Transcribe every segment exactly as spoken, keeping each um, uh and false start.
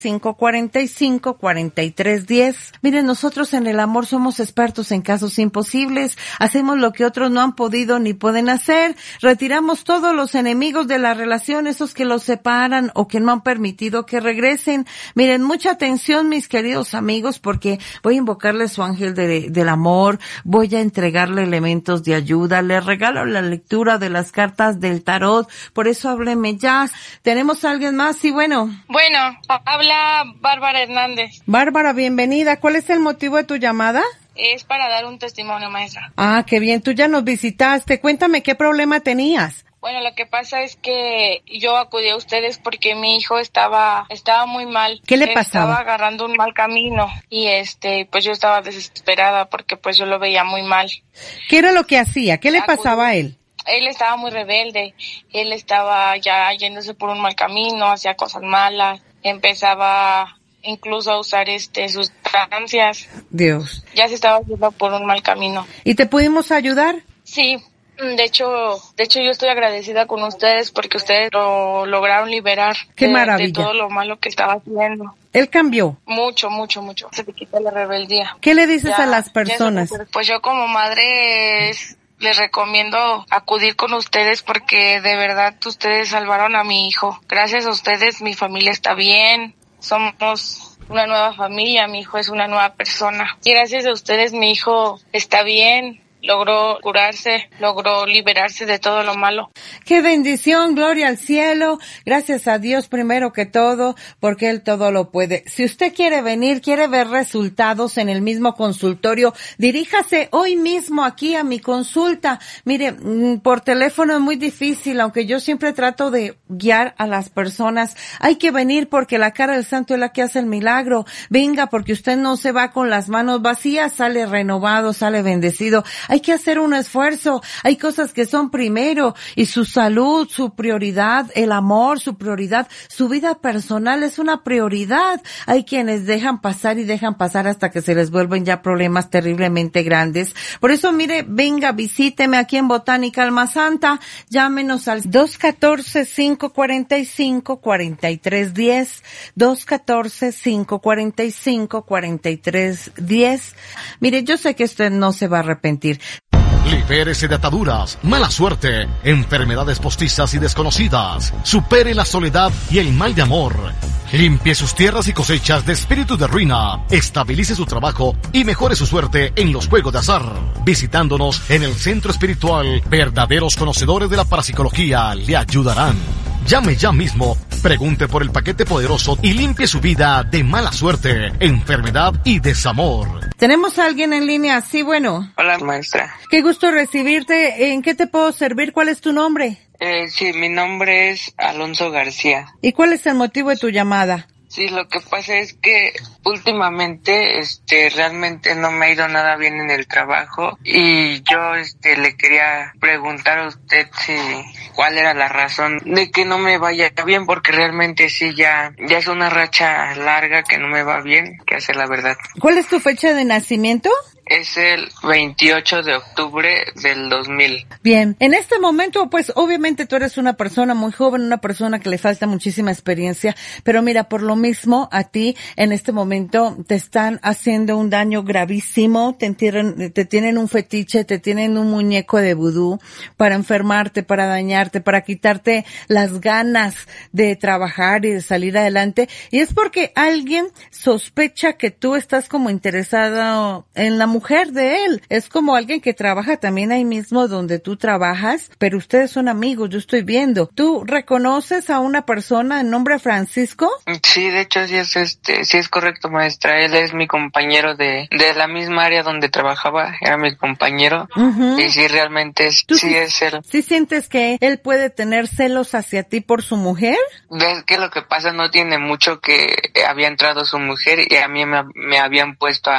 cinco cuarenta y cinco, cuarenta y tres diez. Miren, nosotros en el amor somos expertos en casos imposibles, hacemos lo que otros no han podido ni pueden hacer, retiramos todos los enemigos de la relación, esos que los separan o que no han permitido que regresen. Miren, mucha atención, mis queridos amigos, porque voy a invocarle su ángel de, del amor, voy a entregarle elementos de ayuda, le regalo la lectura de las cartas del tarot, por eso hábleme ya. ¿Tenemos a alguien más? Sí, bueno. Bueno, habla Bárbara Hernández. Bárbara, bienvenida. ¿Cuál es el motivo de tu llamada? Es para dar un testimonio, maestra. Ah, qué bien. Tú ya nos visitaste. Cuéntame qué problema tenías. Bueno, lo que pasa es que yo acudí a ustedes porque mi hijo estaba estaba muy mal. ¿Qué le pasaba? Estaba agarrando un mal camino y este, pues yo estaba desesperada porque pues yo lo veía muy mal. ¿Qué era lo que hacía? ¿Qué le Acudí. pasaba a él? Él estaba muy rebelde. Él estaba ya yéndose por un mal camino, hacía cosas malas. Empezaba incluso a usar este sustancias. Dios. Ya se estaba yendo por un mal camino. ¿Y te pudimos ayudar? Sí, de hecho, de hecho yo estoy agradecida con ustedes porque ustedes lo lograron liberar. Qué de, maravilla. de todo lo malo que estaba haciendo. Él cambió. Mucho, mucho, mucho. Se le quita la rebeldía. ¿Qué le dices Ya, a las personas? Ya, pues yo como madre es, les recomiendo acudir con ustedes porque de verdad ustedes salvaron a mi hijo. Gracias a ustedes mi familia está bien, somos una nueva familia, mi hijo es una nueva persona. Y gracias a ustedes mi hijo está bien, logró curarse, logró liberarse de todo lo malo. ¡Qué bendición! Gloria al cielo. Gracias a Dios primero que todo, porque Él todo lo puede. Si usted quiere venir, quiere ver resultados en el mismo consultorio, diríjase hoy mismo aquí a mi consulta. Mire, por teléfono es muy difícil, aunque yo siempre trato de guiar a las personas. Hay que venir porque la cara del santo es la que hace el milagro. Venga, porque usted no se va con las manos vacías, sale renovado, sale bendecido. Hay que hacer un esfuerzo, hay cosas que son primero, y su salud, su prioridad, el amor, su prioridad, su vida personal es una prioridad. Hay quienes dejan pasar y dejan pasar hasta que se les vuelven ya problemas terriblemente grandes. Por eso, mire, venga, visíteme aquí en Botánica Alma Santa, llámenos al dos uno cuatro, cinco cuatro cinco, cuatro tres uno cero, dos uno cuatro, cinco cuatro cinco, cuatro tres uno cero. Mire, yo sé que usted no se va a arrepentir. Libérese de ataduras, mala suerte, enfermedades postizas y desconocidas. Supere la soledad y el mal de amor. Limpie sus tierras y cosechas de espíritus de ruina. Estabilice su trabajo y mejore su suerte en los juegos de azar. Visitándonos en el Centro Espiritual, verdaderos conocedores de la parapsicología le ayudarán. Llame ya mismo, pregunte por el paquete poderoso y limpie su vida de mala suerte, enfermedad y desamor. ¿Tenemos a alguien en línea? Sí, bueno. Hola, maestra. Qué gusto recibirte. ¿En qué te puedo servir? ¿Cuál es tu nombre? Eh, sí, mi nombre es Alonso García. ¿Y cuál es el motivo de tu llamada? Sí, lo que pasa es que últimamente, este, realmente no me ha ido nada bien en el trabajo y yo, este, le quería preguntar a usted si, cuál era la razón de que no me vaya bien, porque realmente sí ya, ya es una racha larga que no me va bien, que hacer la verdad. ¿Cuál es tu fecha de nacimiento? Es el veintiocho de octubre del dos mil. Bien, en este momento, pues obviamente tú eres una persona muy joven, una persona que le falta muchísima experiencia, pero mira, por lo mismo a ti en este momento te están haciendo un daño gravísimo, te, entierran, te tienen un fetiche, te tienen un muñeco de vudú para enfermarte, para dañarte, para quitarte las ganas de trabajar y de salir adelante, y es porque alguien sospecha que tú estás como interesada en la mujer de él. Es como alguien que trabaja también ahí mismo donde tú trabajas, pero ustedes son amigos, yo estoy viendo. ¿Tú reconoces a una persona en nombre Francisco? Sí, de hecho sí es este, sí es correcto, maestra. Él es mi compañero de, de la misma área donde trabajaba, era mi compañero. Uh-huh. Y sí, realmente es, sí, sí es él. ¿Sí sientes que él puede tener celos hacia ti por su mujer? Ves que lo que pasa, no tiene mucho que había entrado su mujer y a mí me, me habían puesto a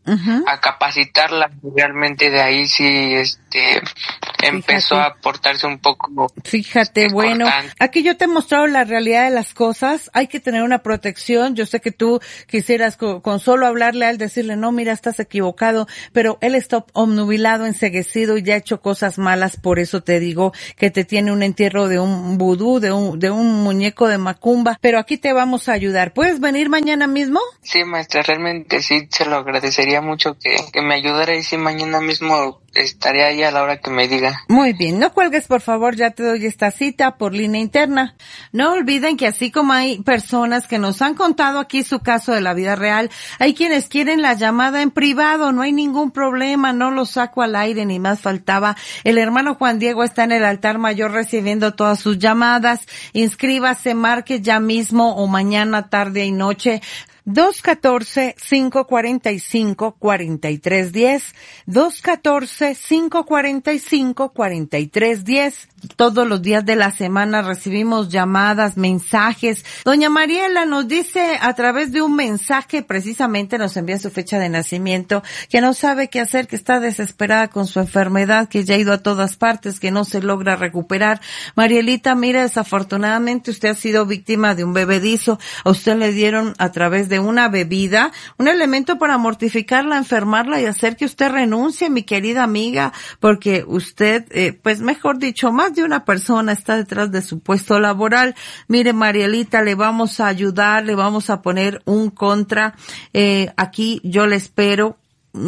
uh-huh. a capacitarla. Realmente de ahí sí, este, empezó Fíjate. a portarse un poco. Fíjate, bueno, aquí yo te he mostrado la realidad de las cosas. Hay que tener una protección. Yo sé que tú quisieras con, con solo hablarle a él, decirle, no, mira, estás equivocado, pero él está obnubilado, enceguecido y ya ha hecho cosas malas. Por eso te digo que te tiene un entierro de un vudú, de un, de un muñeco de macumba, pero aquí te vamos a ayudar. ¿Puedes venir mañana mismo? Sí, maestra, realmente sí, se lo agradecería mucho que, que me ayudara y sí, mañana mismo estaré ahí a la hora que me diga. Muy bien, no cuelgues por favor, ya te doy esta cita por línea interna. No olviden que así como hay personas que nos han contado aquí su caso de la vida real, hay quienes quieren la llamada en privado, no hay ningún problema, no lo saco al aire ni más faltaba. El hermano Juan Diego está en el altar mayor recibiendo todas sus llamadas. Inscríbase, marque ya mismo o mañana, tarde y noche. dos uno cuatro, cinco cuatro cinco, cuatro tres uno cero, dos uno cuatro, cinco cuatro cinco, cuatro tres uno cero. Todos los días de la semana recibimos llamadas, mensajes. Doña Mariela nos dice a través de un mensaje, precisamente nos envía su fecha de nacimiento, que no sabe qué hacer, que está desesperada con su enfermedad, que ya ha ido a todas partes, que no se logra recuperar. Marielita, mira, desafortunadamente usted ha sido víctima de un bebedizo. A usted le dieron a través de una bebida un elemento para mortificarla, enfermarla y hacer que usted renuncie, mi querida amiga, porque usted, eh, pues mejor dicho, más de una persona está detrás de su puesto laboral. Mire, Marielita, le vamos a ayudar, le vamos a poner un contra. Eh, aquí yo le espero.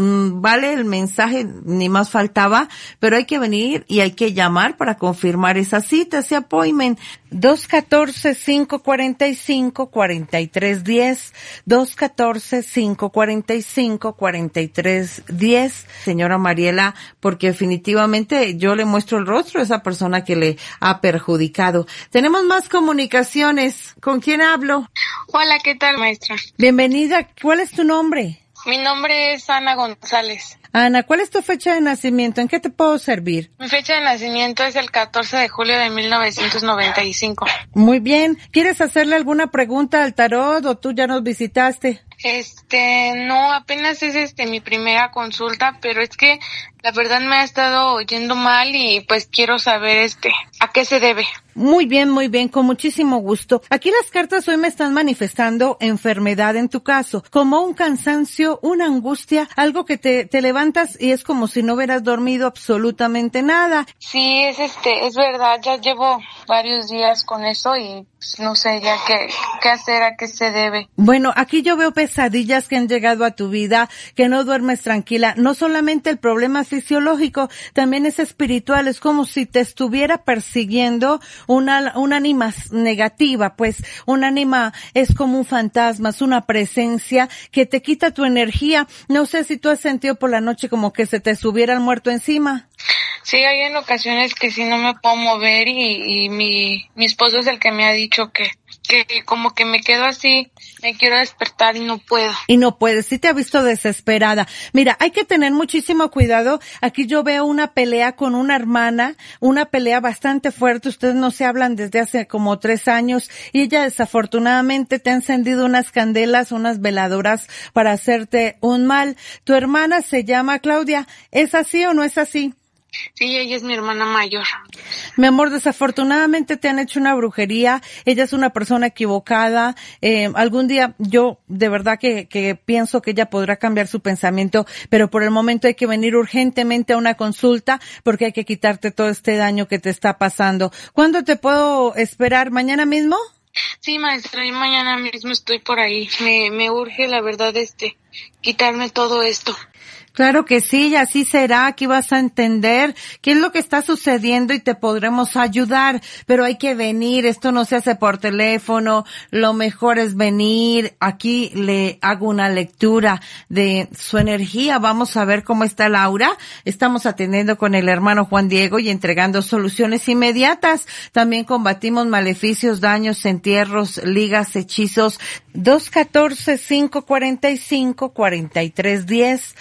Vale el mensaje, ni más faltaba, pero hay que venir y hay que llamar para confirmar esa cita, ese appointment. dos uno cuatro, cinco cuatro cinco, cuatro tres uno cero, dos uno cuatro, cinco cuatro cinco, cuatro tres uno cero. Señora Mariela, porque definitivamente yo le muestro el rostro a esa persona que le ha perjudicado. Tenemos más comunicaciones. ¿Con quién hablo? Hola, ¿qué tal, maestra? Bienvenida. ¿Cuál es tu nombre? Mi nombre es Ana González. Ana, ¿cuál es tu fecha de nacimiento? ¿En qué te puedo servir? Mi fecha de nacimiento es el catorce de julio de mil novecientos noventa y cinco. Muy bien. ¿Quieres hacerle alguna pregunta al tarot o tú ya nos visitaste? Este, no, apenas es este mi primera consulta, pero es que la verdad me ha estado yendo mal y pues quiero saber este, ¿a qué se debe? Muy bien, muy bien, con muchísimo gusto. Aquí las cartas hoy me están manifestando enfermedad en tu caso, como un cansancio, una angustia, algo que te, te levantas y es como si no hubieras dormido absolutamente nada. Sí, es este, es verdad, ya llevo varios días con eso y pues, no sé ya qué, qué hacer, a qué se debe. Bueno, aquí yo veo pesadillas que han llegado a tu vida, que no duermes tranquila. No solamente el problema fisiológico, también es espiritual, es como si te estuviera persiguiendo una, una ánima negativa, pues un ánima es como un fantasma, es una presencia que te quita tu energía. No sé si tú has sentido por la noche como que se te subiera el muerto encima. Sí, hay en ocasiones que sí no me puedo mover y, y mi, mi esposo es el que me ha dicho que, que como que me quedo así, me quiero despertar y no puedo. Y no puedes, sí te ha visto desesperada. Mira, hay que tener muchísimo cuidado. Aquí yo veo una pelea con una hermana, una pelea bastante fuerte. Ustedes no se hablan desde hace como tres años y ella desafortunadamente te ha encendido unas candelas, unas veladoras para hacerte un mal. Tu hermana se llama Claudia. ¿Es así o no es así? Sí, ella es mi hermana mayor. Mi amor, desafortunadamente te han hecho una brujería. Ella es una persona equivocada. Eh, algún día yo de verdad que, que pienso que ella podrá cambiar su pensamiento, pero por el momento hay que venir urgentemente a una consulta porque hay que quitarte todo este daño que te está pasando. ¿Cuándo te puedo esperar? ¿Mañana mismo? Sí, maestra, y mañana mismo estoy por ahí. Me, me urge, la verdad, este, quitarme todo esto. Claro que sí, y así será, aquí vas a entender qué es lo que está sucediendo y te podremos ayudar, pero hay que venir, esto no se hace por teléfono, lo mejor es venir, aquí le hago una lectura de su energía, vamos a ver cómo está Laura, estamos atendiendo con el hermano Juan Diego y entregando soluciones inmediatas, también combatimos maleficios, daños, entierros, ligas, hechizos, dos uno cuatro, cinco cuatro cinco, cuatro tres uno cero, dos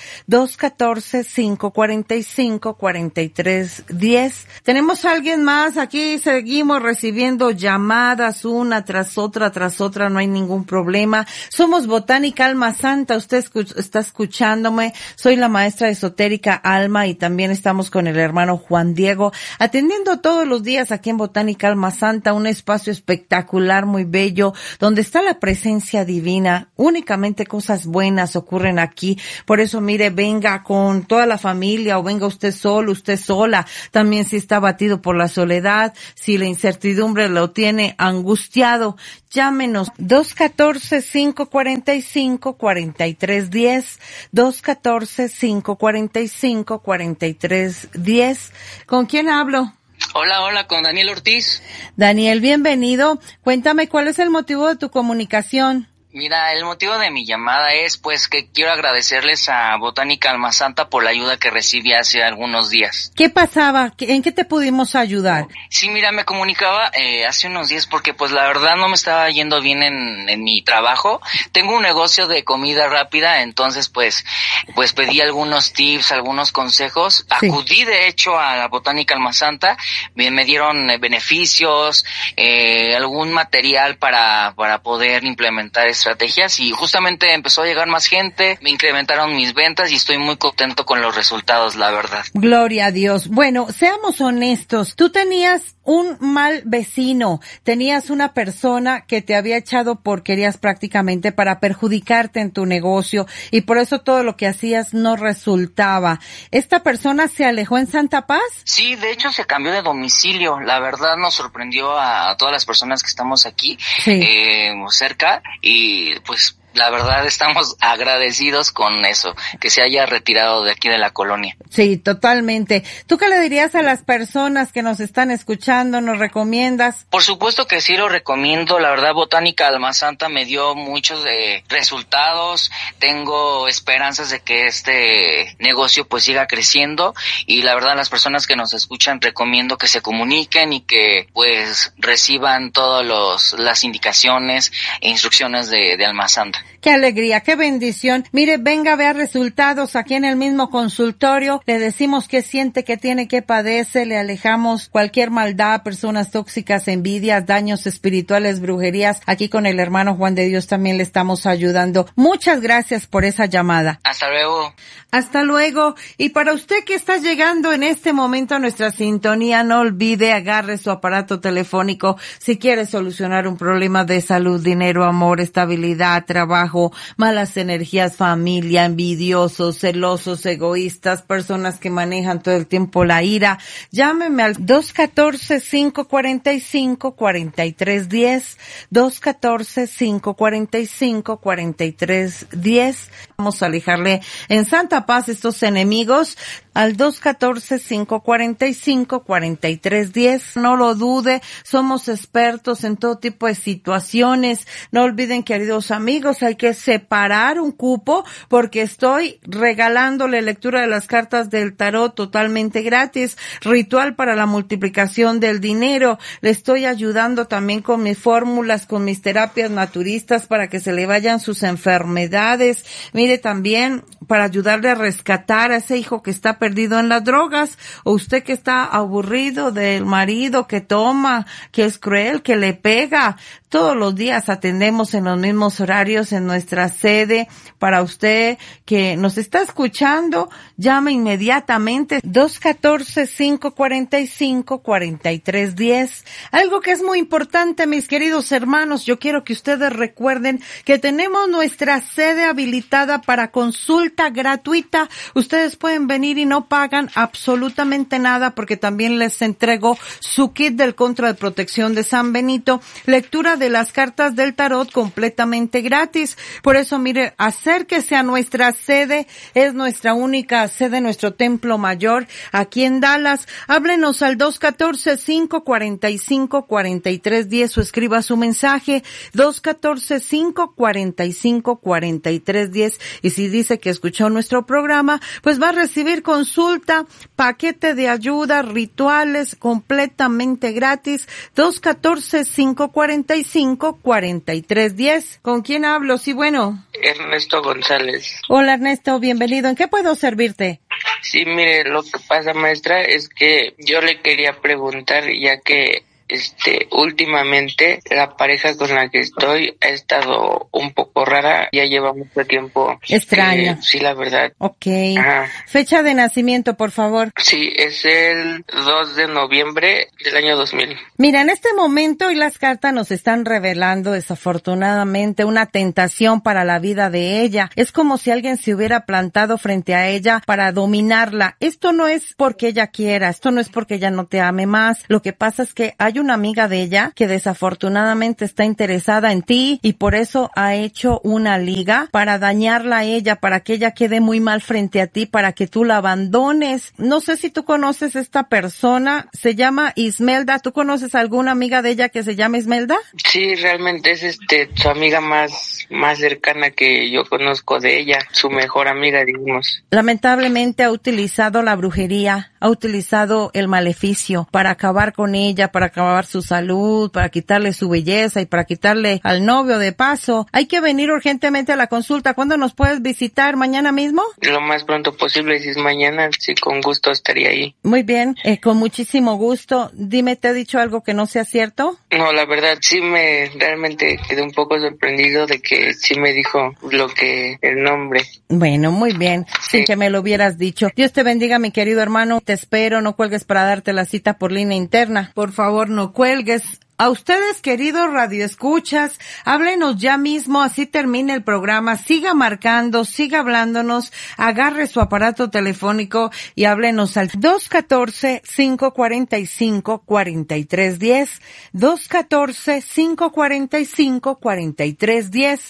dos uno cuatro, cinco cuatro cinco, cuatro tres uno cero. Tenemos a alguien más, aquí seguimos recibiendo llamadas una tras otra, tras otra, no hay ningún problema. Somos Botánica Alma Santa, usted escu- está escuchándome, soy la maestra esotérica Alma y también estamos con el hermano Juan Diego, atendiendo todos los días aquí en Botánica Alma Santa, un espacio espectacular, muy bello, donde está la presencia divina, únicamente cosas buenas ocurren aquí, por eso mire, venga con toda la familia o venga usted solo, usted sola, también si está abatido por la soledad, si la incertidumbre lo tiene angustiado, llámenos dos uno cuatro, cinco cuatro cinco, cuatro tres uno cero, dos uno cuatro, cinco cuatro cinco, cuatro tres uno cero. ¿Con quién hablo? Hola, hola, con Daniel Ortiz. Daniel, bienvenido. Cuéntame, ¿cuál es el motivo de tu comunicación? Mira, el motivo de mi llamada es pues que quiero agradecerles a Botánica Alma Santa por la ayuda que recibí hace algunos días. ¿Qué pasaba? ¿En qué te pudimos ayudar? Sí, mira, me comunicaba eh, hace unos días porque pues la verdad no me estaba yendo bien en, en mi trabajo. Tengo un negocio de comida rápida, entonces pues pues pedí algunos tips, algunos consejos. Sí. Acudí de hecho a la Botánica Alma Santa, me, me dieron eh, beneficios, eh, algún material para para poder implementar eso. Estrategias y justamente empezó a llegar más gente, me incrementaron mis ventas y estoy muy contento con los resultados, la verdad. Gloria a Dios. Bueno, seamos honestos, tú tenías un mal vecino, tenías una persona que te había echado porquerías prácticamente para perjudicarte en tu negocio y por eso todo lo que hacías no resultaba. ¿Esta persona se alejó en Santa Paz? Sí, de hecho se cambió de domicilio, la verdad nos sorprendió a, a todas las personas que estamos aquí, sí. eh, cerca y pues la verdad estamos agradecidos con eso, que se haya retirado de aquí de la colonia. Sí, totalmente. ¿Tú qué le dirías a las personas que nos están escuchando? ¿Nos recomiendas? Por supuesto que sí lo recomiendo. La verdad, Botánica Alma Santa me dio muchos eh, resultados. Tengo esperanzas de que este negocio pues siga creciendo y la verdad las personas que nos escuchan recomiendo que se comuniquen y que pues reciban todas los las indicaciones e instrucciones de, de Alma Santa. Qué alegría, qué bendición. Mire, venga a ver resultados aquí en el mismo consultorio. Le decimos qué siente, qué tiene, qué padece. Le alejamos cualquier maldad, personas tóxicas, envidias, daños espirituales, brujerías. Aquí con el hermano Juan de Dios también le estamos ayudando. Muchas gracias por esa llamada. Hasta luego. Hasta luego. Y para usted que está llegando en este momento a nuestra sintonía, no olvide, agarre su aparato telefónico si quiere solucionar un problema de salud, dinero, amor, estabilidad, trabajo, malas energías, familia, envidiosos, celosos, egoístas, personas que manejan todo el tiempo la ira. Llámeme al dos uno cuatro, cinco cuatro cinco, cuatro tres uno cero, dos uno cuatro, cinco cuatro cinco, cuatro tres uno cero. Vamos a alejarle en Santa Paz estos enemigos al dos uno cuatro, cinco cuatro cinco, cuatro tres uno cero. No lo dude, somos expertos en todo tipo de situaciones. No olviden, queridos amigos, hay que separar un cupo porque estoy regalándole lectura de las cartas del tarot totalmente gratis, ritual para la multiplicación del dinero. Le estoy ayudando también con mis fórmulas, con mis terapias naturistas para que se le vayan sus enfermedades. Mire, también para ayudarle a rescatar a ese hijo que está perdido en las drogas, o usted que está aburrido del marido que toma, que es cruel, que le pega. Todos los días atendemos en los mismos horarios en nuestra sede. Para usted que nos está escuchando, llame inmediatamente dos uno cuatro, cinco cuatro cinco, cuatro tres uno cero. Algo que es muy importante, mis queridos hermanos, yo quiero que ustedes recuerden que tenemos nuestra sede habilitada para consulta gratuita. Ustedes pueden venir y no pagan absolutamente nada porque también les entrego su kit del Contra de Protección de San Benito, lectura de las cartas del tarot completamente gratis. Por eso, mire, acérquese a nuestra sede, es nuestra única sede, nuestro templo mayor aquí en Dallas. Háblenos al dos uno cuatro, cinco cuatro cinco, cuatro tres uno cero o escriba su mensaje dos uno cuatro, cinco cuatro cinco, cuatro tres uno cero, y si dice que escuchó nuestro programa, pues va a recibir consulta, paquete de ayuda, rituales completamente gratis. Dos uno cuatro, cinco cuatro cinco, cuatro tres uno cero. ¿Con quién hablo? Sí, bueno. Ernesto González. Hola Ernesto, bienvenido. ¿En qué puedo servirte? Sí, mire, lo que pasa, maestra, es que yo le quería preguntar, ya que este últimamente la pareja con la que estoy ha estado un poco rara, ya lleva mucho tiempo. Extraña. Eh, sí, la verdad. Ok. Ajá. Fecha de nacimiento, por favor. Sí, es el dos de noviembre del año dos mil. Mira, en este momento y las cartas nos están revelando desafortunadamente una tentación para la vida de ella. Es como si alguien se hubiera plantado frente a ella para dominarla. Esto no es porque ella quiera, esto no es porque ella no te ame más. Lo que pasa es que hay una amiga de ella que desafortunadamente está interesada en ti y por eso ha hecho una liga para dañarla a ella, para que ella quede muy mal frente a ti, para que tú la abandones. No sé si tú conoces esta persona, se llama Ismelda. ¿Tú conoces alguna amiga de ella que se llama Ismelda? Sí, realmente es este su amiga más más cercana que yo conozco de ella, su mejor amiga, digamos. Lamentablemente ha utilizado la brujería, ha utilizado el maleficio para acabar con ella, para acabar su salud, para quitarle su belleza y para quitarle al novio de paso. Hay que venir urgentemente a la consulta. ¿Cuándo nos puedes visitar? ¿Mañana mismo? Lo más pronto posible, si es mañana, sí, con gusto estaría ahí. Muy bien, eh, con muchísimo gusto. Dime, ¿te ha dicho algo que no sea cierto? No, la verdad sí me realmente quedé un poco sorprendido de que sí me dijo lo que el nombre. Bueno, muy bien, sin que me lo hubieras dicho. Dios te bendiga, mi querido hermano. Te espero, no cuelgues para darte la cita por línea interna. Por favor, no cuelgues. A ustedes, queridos radioescuchas, háblenos ya mismo, así termine el programa, siga marcando, siga hablándonos, agarre su aparato telefónico y háblenos al dos uno cuatro, cinco cuatro cinco, cuatro tres uno cero, dos uno cuatro, cinco cuatro cinco, cuatro tres uno cero.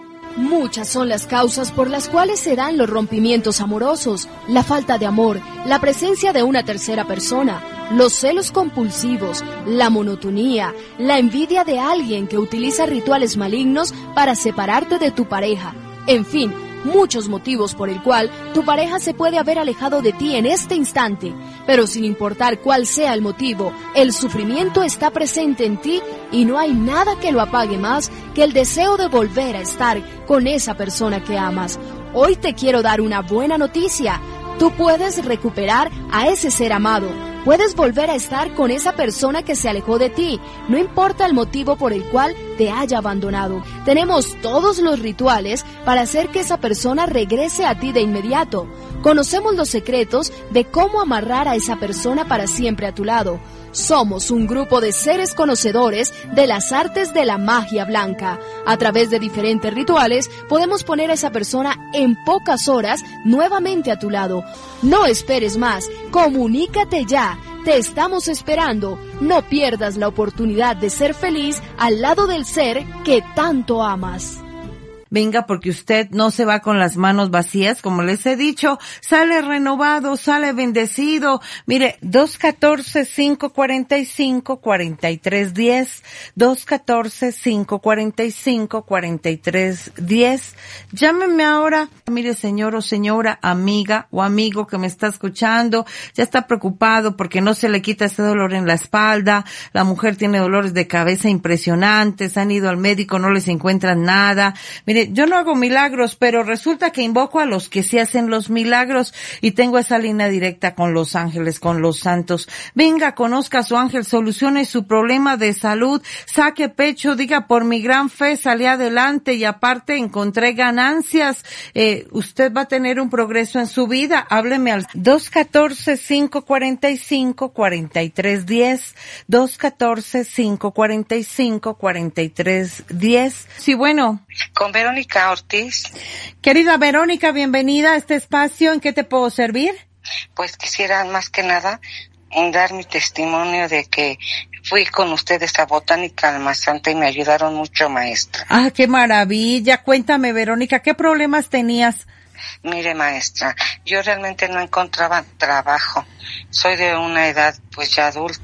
Muchas son las causas por las cuales se dan los rompimientos amorosos, la falta de amor, la presencia de una tercera persona, los celos compulsivos, la monotonía, la envidia de alguien que utiliza rituales malignos para separarte de tu pareja. En fin, muchos motivos por el cual tu pareja se puede haber alejado de ti en este instante, pero sin importar cuál sea el motivo, el sufrimiento está presente en ti y no hay nada que lo apague más que el deseo de volver a estar con esa persona que amas. Hoy te quiero dar una buena noticia. Tú puedes recuperar a ese ser amado. Puedes volver a estar con esa persona que se alejó de ti, no importa el motivo por el cual te haya abandonado. Tenemos todos los rituales para hacer que esa persona regrese a ti de inmediato. Conocemos los secretos de cómo amarrar a esa persona para siempre a tu lado. Somos un grupo de seres conocedores de las artes de la magia blanca. A través de diferentes rituales podemos poner a esa persona en pocas horas nuevamente a tu lado. No esperes más, comunícate ya. Te estamos esperando. No pierdas la oportunidad de ser feliz al lado del ser que tanto amas. Venga, porque usted no se va con las manos vacías, como les he dicho, sale renovado, sale bendecido. Mire, dos uno cuatro, cinco cuatro cinco, cuatro tres uno cero, dos uno cuatro, cinco cuatro cinco, cuatro tres uno cero. Llámeme ahora. Mire, señor o señora, amiga o amigo que me está escuchando, ya está preocupado porque no se le quita ese dolor en la espalda, la mujer tiene dolores de cabeza impresionantes, han ido al médico, no les encuentran nada. Mire, yo no hago milagros, pero resulta que invoco a los que sí hacen los milagros y tengo esa línea directa con los ángeles, con los santos. Venga, conozca a su ángel, solucione su problema de salud, saque pecho, diga, por mi gran fe salí adelante y aparte encontré ganancias. Eh, usted va a tener un progreso en su vida. Hábleme al dos uno cuatro, cinco cuatro cinco, cuatro tres uno cero, dos uno cuatro, cinco cuatro cinco, cuatro tres uno cero. Sí, bueno. Con Verónica Ortiz. Querida Verónica, bienvenida a este espacio. ¿En qué te puedo servir? Pues quisiera más que nada dar mi testimonio de que fui con ustedes a Botánica Almazante y me ayudaron mucho, maestra. Ah, qué maravilla. Cuéntame, Verónica, ¿qué problemas tenías? Mire, maestra, yo realmente no encontraba trabajo. Soy de una edad pues ya adulta.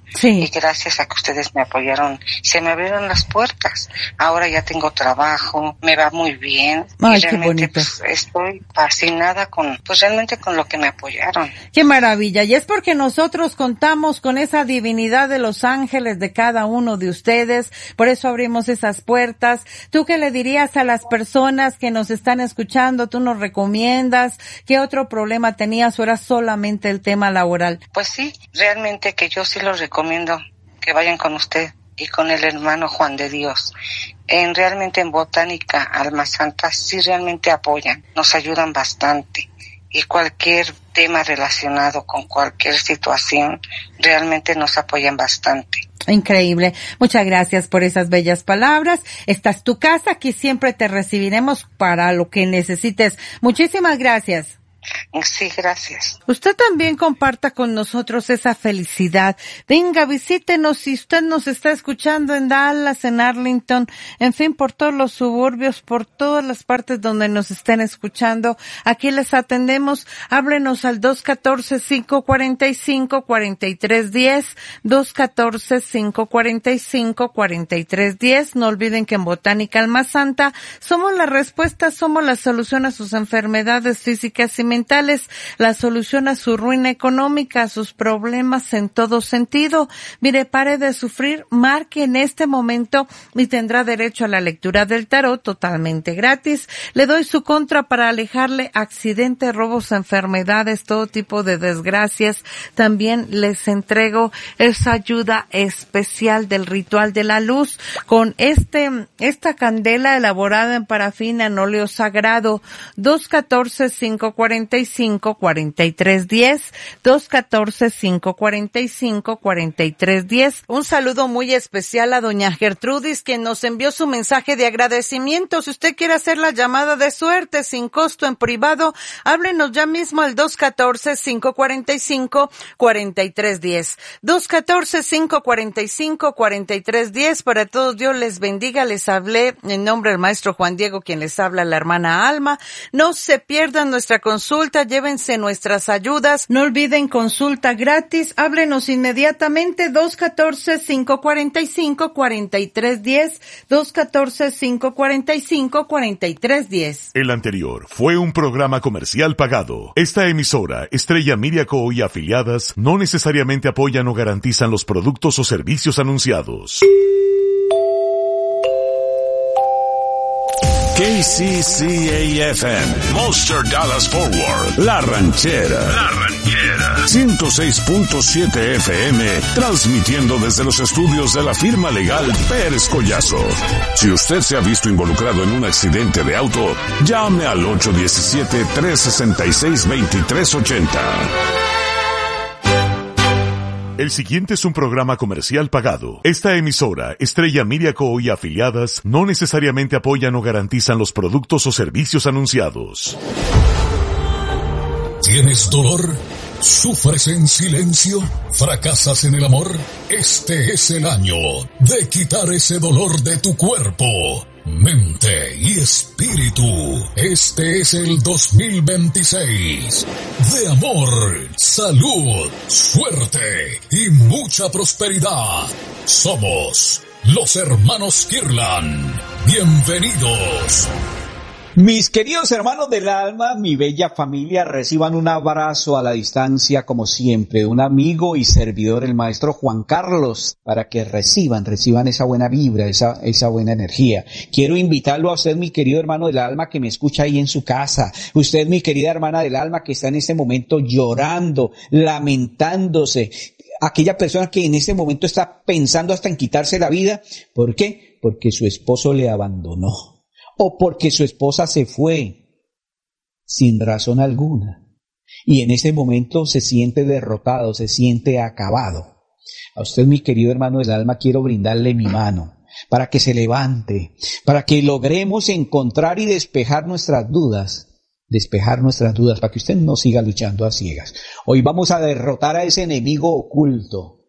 Sí. Y gracias a que ustedes me apoyaron, se me abrieron las puertas. Ahora ya tengo trabajo, me va muy bien. Ay, y realmente, qué bonito. Pues, estoy fascinada con, pues realmente con lo que me apoyaron. Qué maravilla. Y es porque nosotros contamos con esa divinidad de los ángeles de cada uno de ustedes. Por eso abrimos esas puertas. ¿Tú qué le dirías a las personas que nos están escuchando? ¿Tú nos recomiendas? ¿Qué otro problema tenías o era solamente el tema laboral? Pues sí, realmente que yo sí los recomiendo que vayan con usted y con el hermano Juan de Dios. En realmente en Botánica Alma Santa sí realmente apoyan, nos ayudan bastante. Y cualquier tema relacionado con cualquier situación, realmente nos apoyan bastante. Increíble. Muchas gracias por esas bellas palabras. Esta es tu casa, aquí siempre te recibiremos para lo que necesites. Muchísimas gracias. Sí, gracias. Usted también comparta con nosotros esa felicidad. Venga, visítenos si usted nos está escuchando en Dallas, en Arlington, en fin, por todos los suburbios, por todas las partes donde nos estén escuchando. Aquí les atendemos. Háblenos al dos uno cuatro, cinco cuatro cinco, cuatro tres uno cero, dos uno cuatro, cinco cuatro cinco, cuatro tres uno cero. No olviden que en Botánica Alma Santa somos la respuesta, somos la solución a sus enfermedades físicas y mentales, la solución a su ruina económica, a sus problemas en todo sentido. Mire, pare de sufrir, marque en este momento y tendrá derecho a la lectura del tarot totalmente gratis. Le doy su contra para alejarle accidentes, robos, enfermedades, todo tipo de desgracias. También les entrego esa ayuda especial del ritual de la luz con este, esta candela elaborada en parafina en óleo sagrado. dos uno cuatro, cinco cuatro cinco, cuatro tres uno cero, dos uno cuatro, cinco cuatro cinco, cuatro tres uno cero. Un saludo muy especial a doña Gertrudis, quien nos envió su mensaje de agradecimiento. Si usted quiere hacer la llamada de suerte sin costo en privado, háblenos ya mismo al dos uno cuatro, cinco cuatro cinco, cuatro tres uno cero. dos uno cuatro, cinco cuatro cinco, cuatro tres uno cero. Para todos, Dios les bendiga. Les hablé en nombre del maestro Juan Diego, quien les habla, la hermana Alma. No se pierdan nuestra consulta, llévense nuestras ayudas. No olviden consulta gratis. Háblenos inmediatamente dos uno cuatro, cinco cuatro cinco, cuatro tres uno cero, dos uno cuatro, cinco cuatro cinco, cuatro tres uno cero. El anterior fue un programa comercial pagado. Esta emisora, Estrella Media Co. y afiliadas, no necesariamente apoyan o garantizan los productos o servicios anunciados. K C C A F M, Monster Dallas Forward, La Ranchera, La Ranchera, ciento seis punto siete F M, transmitiendo desde los estudios de la firma legal Pérez Collazo. Si usted se ha visto involucrado en un accidente de auto, llame al ocho uno siete, tres seis seis, dos tres ocho cero. El siguiente es un programa comercial pagado. Esta emisora, Estrella Media Co. y afiliadas, no necesariamente apoyan o garantizan los productos o servicios anunciados. ¿Tienes dolor? ¿Sufres en silencio? ¿Fracasas en el amor? Este es el año de quitar ese dolor de tu cuerpo, mente y espíritu. Este es el dos mil veintiséis de amor, salud, suerte y mucha prosperidad. Somos los hermanos Kirlan. Bienvenidos. Mis queridos hermanos del alma, mi bella familia, reciban un abrazo a la distancia, como siempre, de un amigo y servidor, el maestro Juan Carlos, para que reciban, reciban esa buena vibra, esa, esa buena energía. Quiero invitarlo a usted, mi querido hermano del alma, que me escucha ahí en su casa. Usted, mi querida hermana del alma, que está en este momento llorando, lamentándose. Aquella persona que en este momento está pensando hasta en quitarse la vida. ¿Por qué? Porque su esposo le abandonó. O porque su esposa se fue sin razón alguna. Y en ese momento se siente derrotado, se siente acabado. A usted, mi querido hermano del alma, quiero brindarle mi mano para que se levante, para que logremos encontrar y despejar nuestras dudas, despejar nuestras dudas, para que usted no siga luchando a ciegas. Hoy vamos a derrotar a ese enemigo oculto.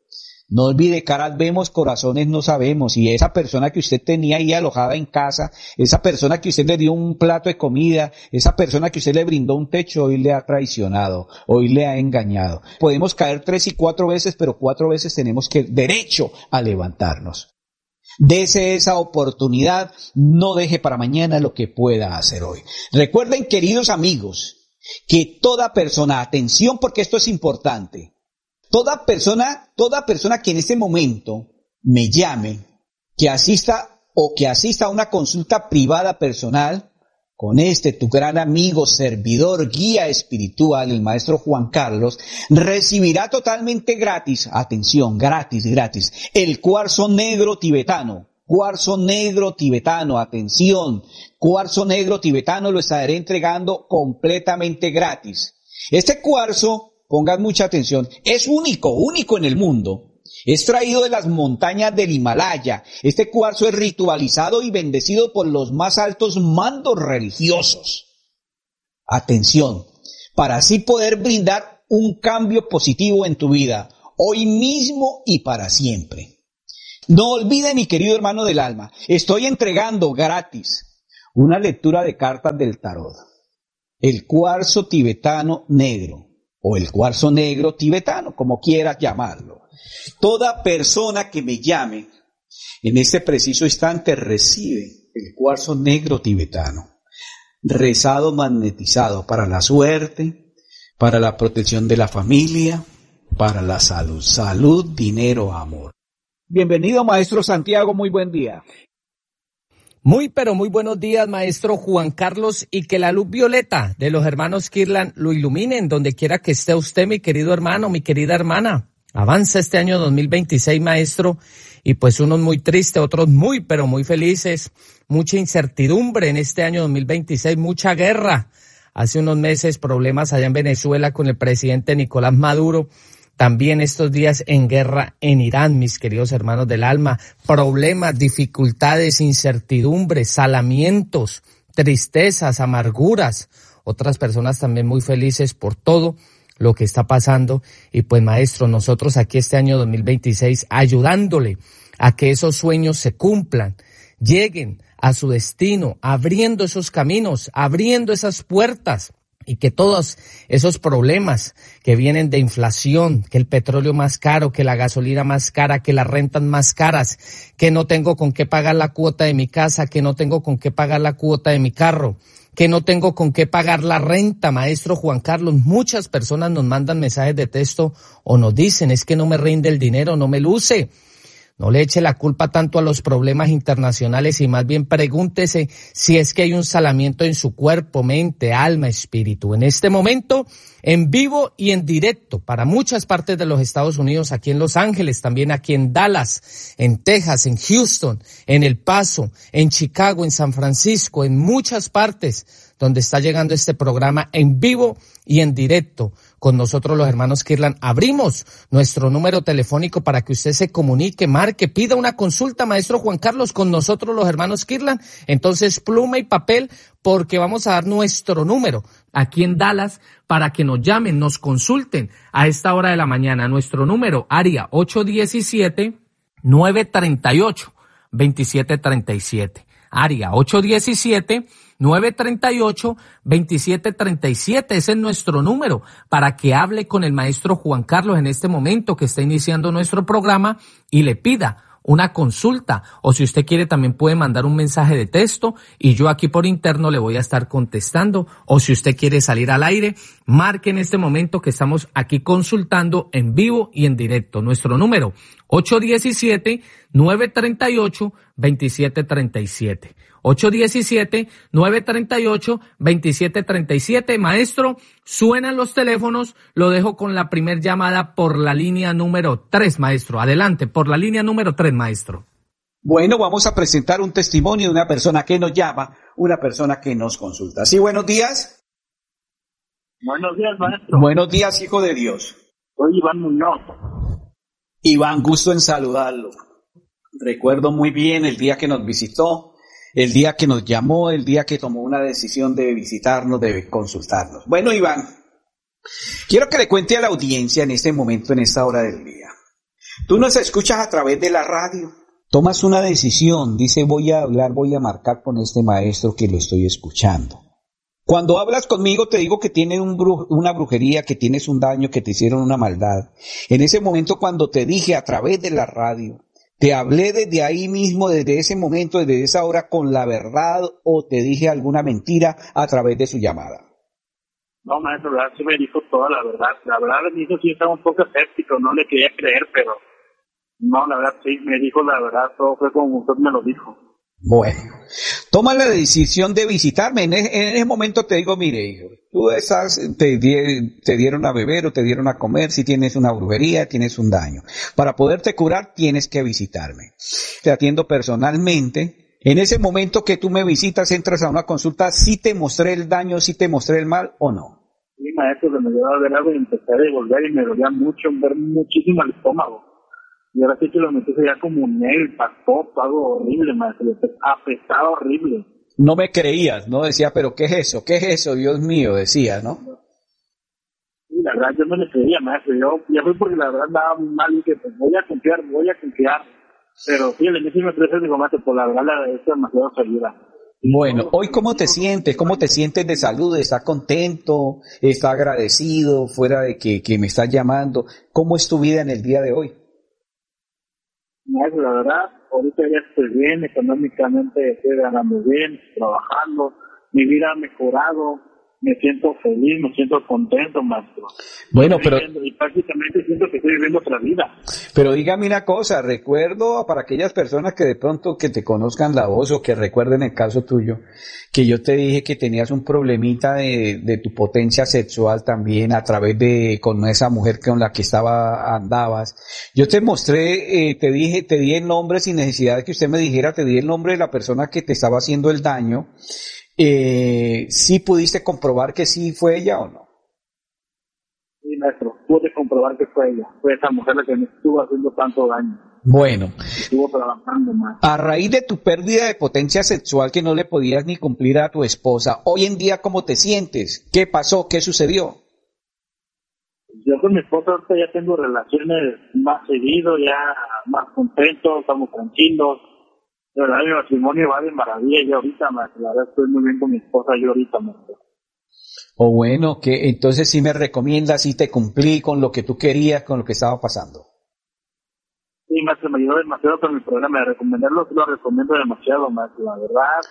No olvide, caras vemos, corazones no sabemos. Y esa persona que usted tenía ahí alojada en casa, esa persona que usted le dio un plato de comida, esa persona que usted le brindó un techo, hoy le ha traicionado, hoy le ha engañado. Podemos caer tres y cuatro veces, pero cuatro veces tenemos que derecho a levantarnos. Dese esa oportunidad, no deje para mañana lo que pueda hacer hoy. Recuerden, queridos amigos, que toda persona, atención porque esto es importante, Toda persona, toda persona que en este momento me llame, que asista o que asista a una consulta privada personal con este tu gran amigo, servidor, guía espiritual, el maestro Juan Carlos, recibirá totalmente gratis, atención, gratis, gratis, el cuarzo negro tibetano. Cuarzo negro tibetano, atención, cuarzo negro tibetano lo estaré entregando completamente gratis. Este cuarzo, pongan mucha atención, es único, único en el mundo. Es traído de las montañas del Himalaya. Este cuarzo es ritualizado y bendecido por los más altos mandos religiosos. Atención, para así poder brindar un cambio positivo en tu vida, hoy mismo y para siempre. No olvide, mi querido hermano del alma, estoy entregando gratis una lectura de cartas del tarot. El cuarzo tibetano negro. O el cuarzo negro tibetano, como quieras llamarlo. Toda persona que me llame en este preciso instante recibe el cuarzo negro tibetano, rezado, magnetizado para la suerte, para la protección de la familia, para la salud, salud, dinero, amor. Bienvenido, maestro Santiago, muy buen día. Muy, pero muy buenos días, maestro Juan Carlos, y que la luz violeta de los hermanos Kirlan lo ilumine en donde quiera que esté usted, mi querido hermano, mi querida hermana. Avanza este año dos mil veintiséis, maestro, y pues unos muy tristes, otros muy, pero muy felices. Mucha incertidumbre en este año dos mil veintiséis, mucha guerra. Hace unos meses problemas allá en Venezuela con el presidente Nicolás Maduro. También estos días en guerra en Irán, mis queridos hermanos del alma, problemas, dificultades, incertidumbres, salamientos, tristezas, amarguras. Otras personas también muy felices por todo lo que está pasando. Y pues, maestro, nosotros aquí este año dos mil veintiséis ayudándole a que esos sueños se cumplan, lleguen a su destino, abriendo esos caminos, abriendo esas puertas. Y que todos esos problemas que vienen de inflación, que el petróleo más caro, que la gasolina más cara, que las rentas más caras, que no tengo con qué pagar la cuota de mi casa, que no tengo con qué pagar la cuota de mi carro, que no tengo con qué pagar la renta, maestro Juan Carlos. Muchas personas nos mandan mensajes de texto o nos dicen, es que no me rinde el dinero, no me luce. No le eche la culpa tanto a los problemas internacionales y más bien pregúntese si es que hay un salamiento en su cuerpo, mente, alma, espíritu. En este momento, en vivo y en directo, para muchas partes de los Estados Unidos, aquí en Los Ángeles, también aquí en Dallas, en Texas, en Houston, en El Paso, en Chicago, en San Francisco, en muchas partes donde está llegando este programa en vivo y en directo. Con nosotros los hermanos Kirlan abrimos nuestro número telefónico para que usted se comunique, marque, pida una consulta, maestro Juan Carlos, con nosotros los hermanos Kirlan. Entonces, pluma y papel, porque vamos a dar nuestro número aquí en Dallas para que nos llamen, nos consulten a esta hora de la mañana. Nuestro número, área ocho uno siete, nueve tres ocho, dos siete tres siete. Área ocho uno siete, nueve tres ocho, dos siete tres siete. Ese es nuestro número para que hable con el maestro Juan Carlos en este momento que está iniciando nuestro programa y le pida una consulta, o si usted quiere también puede mandar un mensaje de texto y yo aquí por interno le voy a estar contestando, o si usted quiere salir al aire, marque en este momento que estamos aquí consultando en vivo y en directo. Nuestro número ocho uno siete, nueve tres ocho, dos siete tres siete. ocho uno siete, nueve tres ocho, dos siete tres siete. Maestro, suenan los teléfonos, lo dejo con la primer llamada por la línea número tres, maestro. Adelante, por la línea número tres, maestro. Bueno, vamos a presentar un testimonio de una persona que nos llama, una persona que nos consulta. Sí, buenos días. Buenos días, maestro. Buenos días, hijo de Dios. Soy Iván Muñoz. Iván, gusto en saludarlo. Recuerdo muy bien el día que nos visitó, el día que nos llamó, el día que tomó una decisión de visitarnos, de consultarnos. Bueno, Iván, quiero que le cuente a la audiencia en este momento, en esta hora del día. Tú nos escuchas a través de la radio. Tomas una decisión, dice voy a hablar, voy a marcar con este maestro que lo estoy escuchando. Cuando hablas conmigo te digo que tienes un bru- una brujería, que tienes un daño, que te hicieron una maldad. En ese momento cuando te dije a través de la radio, ¿te hablé desde ahí mismo, desde ese momento, desde esa hora con la verdad o te dije alguna mentira a través de su llamada? No, maestro, la verdad sí me dijo toda la verdad. La verdad me dijo sí estaba un poco escéptico, no le quería creer, pero no, la verdad sí, me dijo la verdad, todo fue como usted me lo dijo. Bueno, toma la decisión de visitarme. En ese, en ese momento te digo, mire, hijo, tú estás, te, di, te dieron a beber o te dieron a comer, si tienes una brujería, tienes un daño. Para poderte curar, tienes que visitarme. Te atiendo personalmente. En ese momento que tú me visitas, entras a una consulta, ¿sí te mostré el daño, sí te mostré el mal o no? Sí, maestro, se me llevaba a ver algo y empecé a devolver y me dolía mucho, ver muchísimo el estómago. Y ahora sí que lo metí ya como negro, pasó, algo horrible, maestro, apestado horrible. No me creías, ¿no? Decía, pero ¿qué es eso? ¿Qué es eso? Dios mío, decía, ¿no? Sí, la verdad, yo no le creía, maestro. Yo ya fui porque la verdad andaba muy mal y que pues voy a confiar, voy a confiar. Pero sí, el inicio me ofrece, digo, maestro, por la verdad le agradezco demasiado su ayuda. Bueno, hoy ¿cómo te sientes? ¿Cómo te sientes de salud? ¿Estás contento? ¿Estás agradecido? Fuera de que, que me estás llamando. ¿Cómo es tu vida en el día de hoy? Maestro, la verdad, ahorita ya estoy bien, económicamente estoy ganando bien, trabajando, mi vida ha mejorado, me siento feliz, me siento contento, maestro. Bueno, pero... Y prácticamente siento que estoy viviendo otra vida. Pero dígame una cosa, recuerdo para aquellas personas que de pronto que te conozcan la voz o que recuerden el caso tuyo, que yo te dije que tenías un problemita de, de tu potencia sexual también a través de, con esa mujer con la que estaba, andabas. Yo te mostré, eh, te dije, te di el nombre sin necesidad de que usted me dijera, te di el nombre de la persona que te estaba haciendo el daño. Eh, ¿sí pudiste comprobar que sí fue ella o no? Sí, maestro, pude comprobar que fue ella, fue esa mujer la que me estuvo haciendo tanto daño. Bueno, estuvo trabajando más. A raíz de tu pérdida de potencia sexual que no le podías ni cumplir a tu esposa, hoy en día, ¿cómo te sientes? ¿Qué pasó? ¿Qué sucedió? Yo con mi esposa ahorita ya tengo relaciones más seguido, ya más contentos, estamos tranquilos. De verdad, mi matrimonio va de maravilla. Yo ahorita, más, la verdad, estoy muy bien con mi esposa. Yo ahorita, más. O bueno, que entonces sí me recomiendas, sí te cumplí con lo que tú querías, con lo que estaba pasando. Sí, más, me ayudó demasiado con mi programa. De recomendarlo, sí lo recomiendo demasiado, más, la verdad.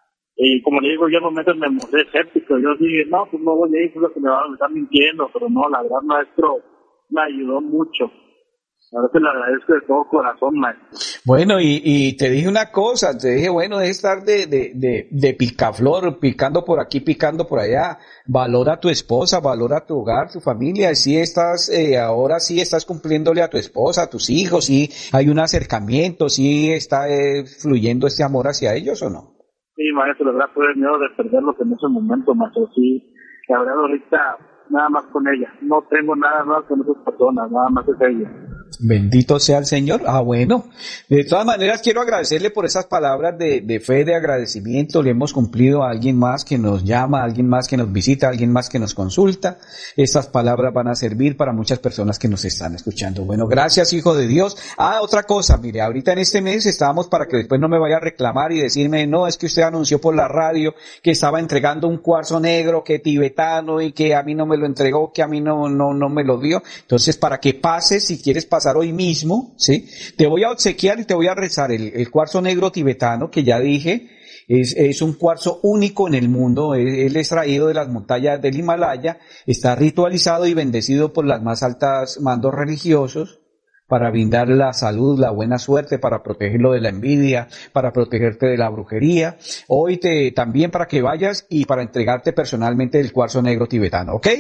Y como le digo, yo en momentos me mostré escéptico. Yo dije, no, pues no voy a ir, es lo que me van a estar mintiendo. Pero no, la verdad, maestro, me ayudó mucho. A veces le agradezco de todo corazón, maestro. Bueno, y, y te dije una cosa, te dije, bueno, de estar de, de, de, de picaflor, picando por aquí, picando por allá. Valora a tu esposa, valora tu hogar, tu familia. Sí estás, eh, ahora sí estás cumpliéndole a tu esposa, a tus hijos, sí hay un acercamiento, sí está eh, fluyendo este amor hacia ellos, ¿o no? Sí, maestro, la verdad, tuve miedo de perderlos en ese momento, maestro, sí. La verdad, ahorita, nada más con ella. No tengo nada más con esas personas, nada más es ella. Bendito sea el Señor. Ah, bueno. De todas maneras, quiero agradecerle por esas palabras de, de fe, de agradecimiento. Le hemos cumplido a alguien más que nos llama, a alguien más que nos visita, a alguien más que nos consulta. Estas palabras van a servir para muchas personas que nos están escuchando. Bueno, gracias, hijo de Dios. Ah, otra cosa, mire, ahorita en este mes estábamos para que después no me vaya a reclamar y decirme, no, es que usted anunció por la radio que estaba entregando un cuarzo negro, que tibetano, y que a mí no me lo entregó, que a mí no, no, no me lo dio. Entonces, para que pases, si quieres pasar hoy mismo, ¿sí? Te voy a obsequiar y te voy a rezar el, el cuarzo negro tibetano, que ya dije, es, es un cuarzo único en el mundo. Él, él es traído de las montañas del Himalaya, está ritualizado y bendecido por las más altas mandos religiosos para brindar la salud, la buena suerte, para protegerlo de la envidia, para protegerte de la brujería. Hoy te, también para que vayas y para entregarte personalmente el cuarzo negro tibetano, ¿ok?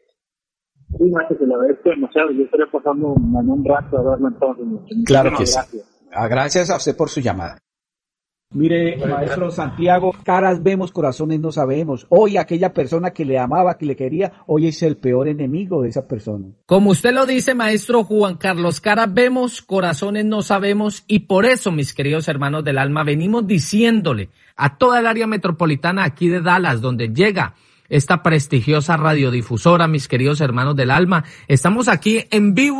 Sí, maestro, se le agradezco demasiado. Yo estaré pasando en un rato a verlo entonces. Claro que sí. Gracias. Ah, gracias a usted por su llamada. Mire, maestro Santiago, caras vemos, corazones no sabemos. Hoy aquella persona que le amaba, que le quería, hoy es el peor enemigo de esa persona. Como usted lo dice, maestro Juan Carlos, caras vemos, corazones no sabemos, y por eso, mis queridos hermanos del alma, venimos diciéndole a toda el área metropolitana aquí de Dallas, donde llega esta prestigiosa radiodifusora, mis queridos hermanos del alma, estamos aquí en vivo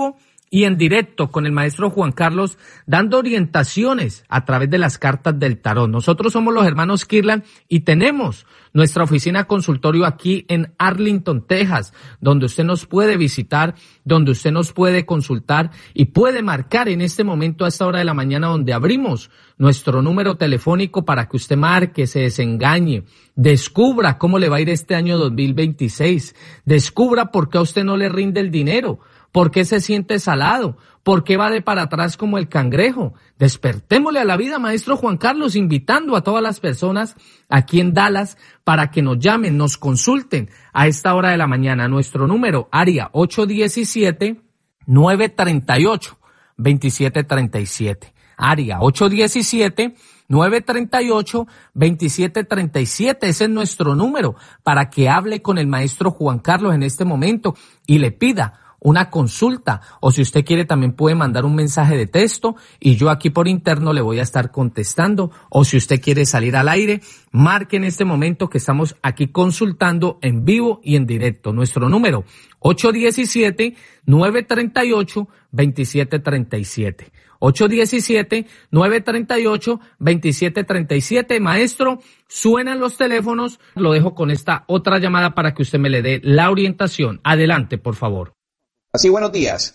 y en directo con el maestro Juan Carlos, dando orientaciones a través de las cartas del tarot. Nosotros somos los hermanos Kirlan y tenemos nuestra oficina consultorio aquí en Arlington, Texas, donde usted nos puede visitar, donde usted nos puede consultar y puede marcar en este momento a esta hora de la mañana, donde abrimos nuestro número telefónico para que usted marque, se desengañe, descubra cómo le va a ir este año dos mil veintiséis, descubra por qué a usted no le rinde el dinero, ¿por qué se siente salado? ¿Por qué va de para atrás como el cangrejo? Despertémosle a la vida, maestro Juan Carlos, invitando a todas las personas aquí en Dallas para que nos llamen, nos consulten a esta hora de la mañana. Nuestro número, área ocho uno siete, nueve tres ocho, dos siete tres siete. Área ocho uno siete, nueve tres ocho, dos siete tres siete. Ese es nuestro número para que hable con el maestro Juan Carlos en este momento y le pida una consulta, o si usted quiere también puede mandar un mensaje de texto y yo aquí por interno le voy a estar contestando, o si usted quiere salir al aire, marque en este momento que estamos aquí consultando en vivo y en directo. Nuestro número ocho uno siete, nueve tres ocho, dos siete tres siete. ocho uno siete, nueve tres ocho, dos siete tres siete. Maestro, suenan los teléfonos, lo dejo con esta otra llamada para que usted me le dé la orientación. Adelante, por favor. Así, buenos días.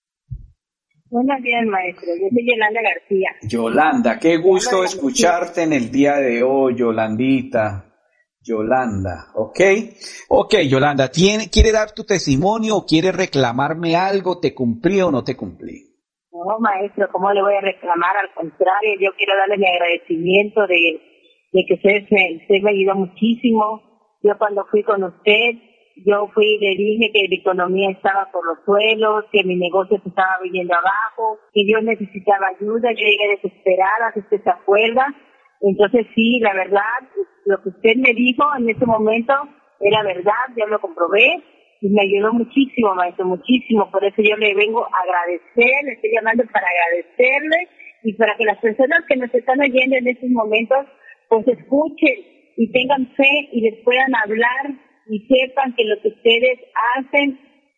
Buenos días, maestro. Yo soy Yolanda García. Yolanda, qué gusto escucharte en el día de hoy, Yolandita. Yolanda, ¿ok? Ok, Yolanda, ¿tiene, ¿quiere dar tu testimonio o quiere reclamarme algo? ¿Te cumplí o no te cumplí? No, maestro, ¿cómo le voy a reclamar? Al contrario, yo quiero darle mi agradecimiento de, de que usted, usted me ayudó muchísimo. Yo cuando fui con usted, yo fui y le dije que la economía estaba por los suelos, que mi negocio se estaba viniendo abajo, que yo necesitaba ayuda. Yo llegué desesperada, si usted se acuerda. Entonces sí, la verdad, lo que usted me dijo en ese momento era verdad, yo lo comprobé y me ayudó muchísimo, maestro, muchísimo. Por eso yo le vengo a agradecer, le estoy llamando para agradecerle y para que las personas que nos están oyendo en estos momentos pues escuchen y tengan fe y les puedan hablar y sepan que lo que ustedes hacen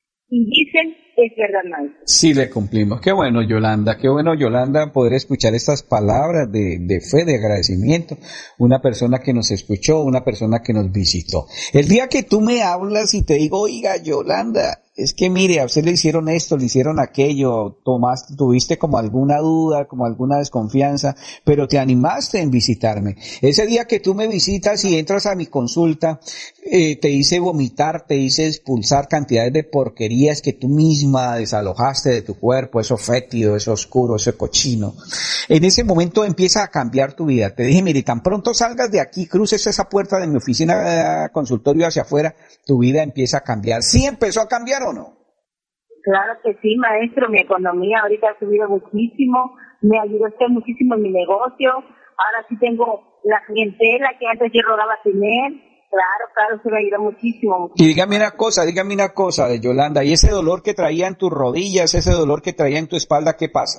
y dicen es verdad, maestro. Sí, le cumplimos. Qué bueno, Yolanda, qué bueno, Yolanda, poder escuchar estas palabras de, de fe, de agradecimiento. Una persona que nos escuchó, una persona que nos visitó. El día que tú me hablas y te digo, oiga, Yolanda, es que mire, a usted le hicieron esto, le hicieron aquello, tomaste, tuviste como alguna duda, como alguna desconfianza, pero te animaste en visitarme. Ese día que tú me visitas y entras a mi consulta, eh, te hice vomitar, te hice expulsar cantidades de porquerías que tú misma desalojaste de tu cuerpo, eso fétido, eso oscuro, eso cochino. En ese momento empieza a cambiar tu vida. Te dije, mire, tan pronto salgas de aquí, cruces esa puerta de mi oficina de consultorio hacia afuera, tu vida empieza a cambiar. ¿Sí empezó a cambiar o no? Claro que sí, maestro. Mi economía ahorita ha subido muchísimo. Me ayudó usted muchísimo en mi negocio. Ahora sí tengo la clientela que antes yo rogaba tener. Claro, claro, se me ayudó muchísimo, muchísimo. Y dígame una cosa, dígame una cosa, de Yolanda, ¿y ese dolor que traía en tus rodillas, ese dolor que traía en tu espalda, qué pasa?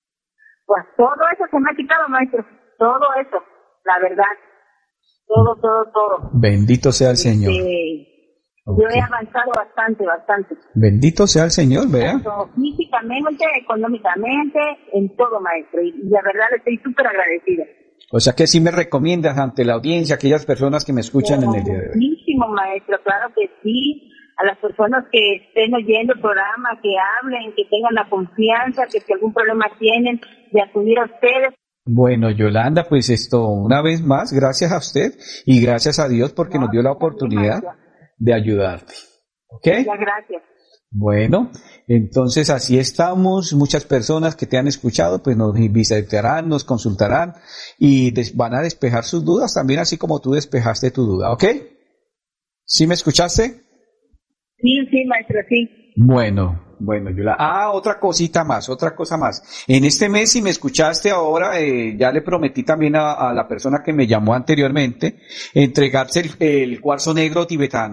Pues todo eso se me ha quitado, maestro. Todo eso, la verdad. Todo, todo, todo. Bendito sea el Señor. Este, Okay. Yo he avanzado bastante, bastante. Bendito sea el Señor, vea. Tanto físicamente, económicamente, en todo, maestro. Y la verdad le estoy súper agradecida. O sea que sí me recomiendas ante la audiencia, aquellas personas que me escuchan Pero en el día de hoy. Muchísimo, maestro, claro que sí. A las personas que estén oyendo el programa, que hablen, que tengan la confianza, que si algún problema tienen, de acudir a ustedes. Bueno, Yolanda, pues esto, una vez más, gracias a usted y gracias a Dios porque no, nos dio la oportunidad de ayudarte. ¿Ok? Muchas gracias. Bueno, entonces así estamos. Muchas personas que te han escuchado, pues nos visitarán, nos consultarán y des- van a despejar sus dudas también, así como tú despejaste tu duda. ¿Ok? ¿Sí me escuchaste? Sí, sí, maestro, sí. Bueno, bueno, Yolanda. Ah, otra cosita más, otra cosa más. En este mes, si me escuchaste ahora, eh, ya le prometí también a, a la persona que me llamó anteriormente, entregarse el, el cuarzo negro tibetano.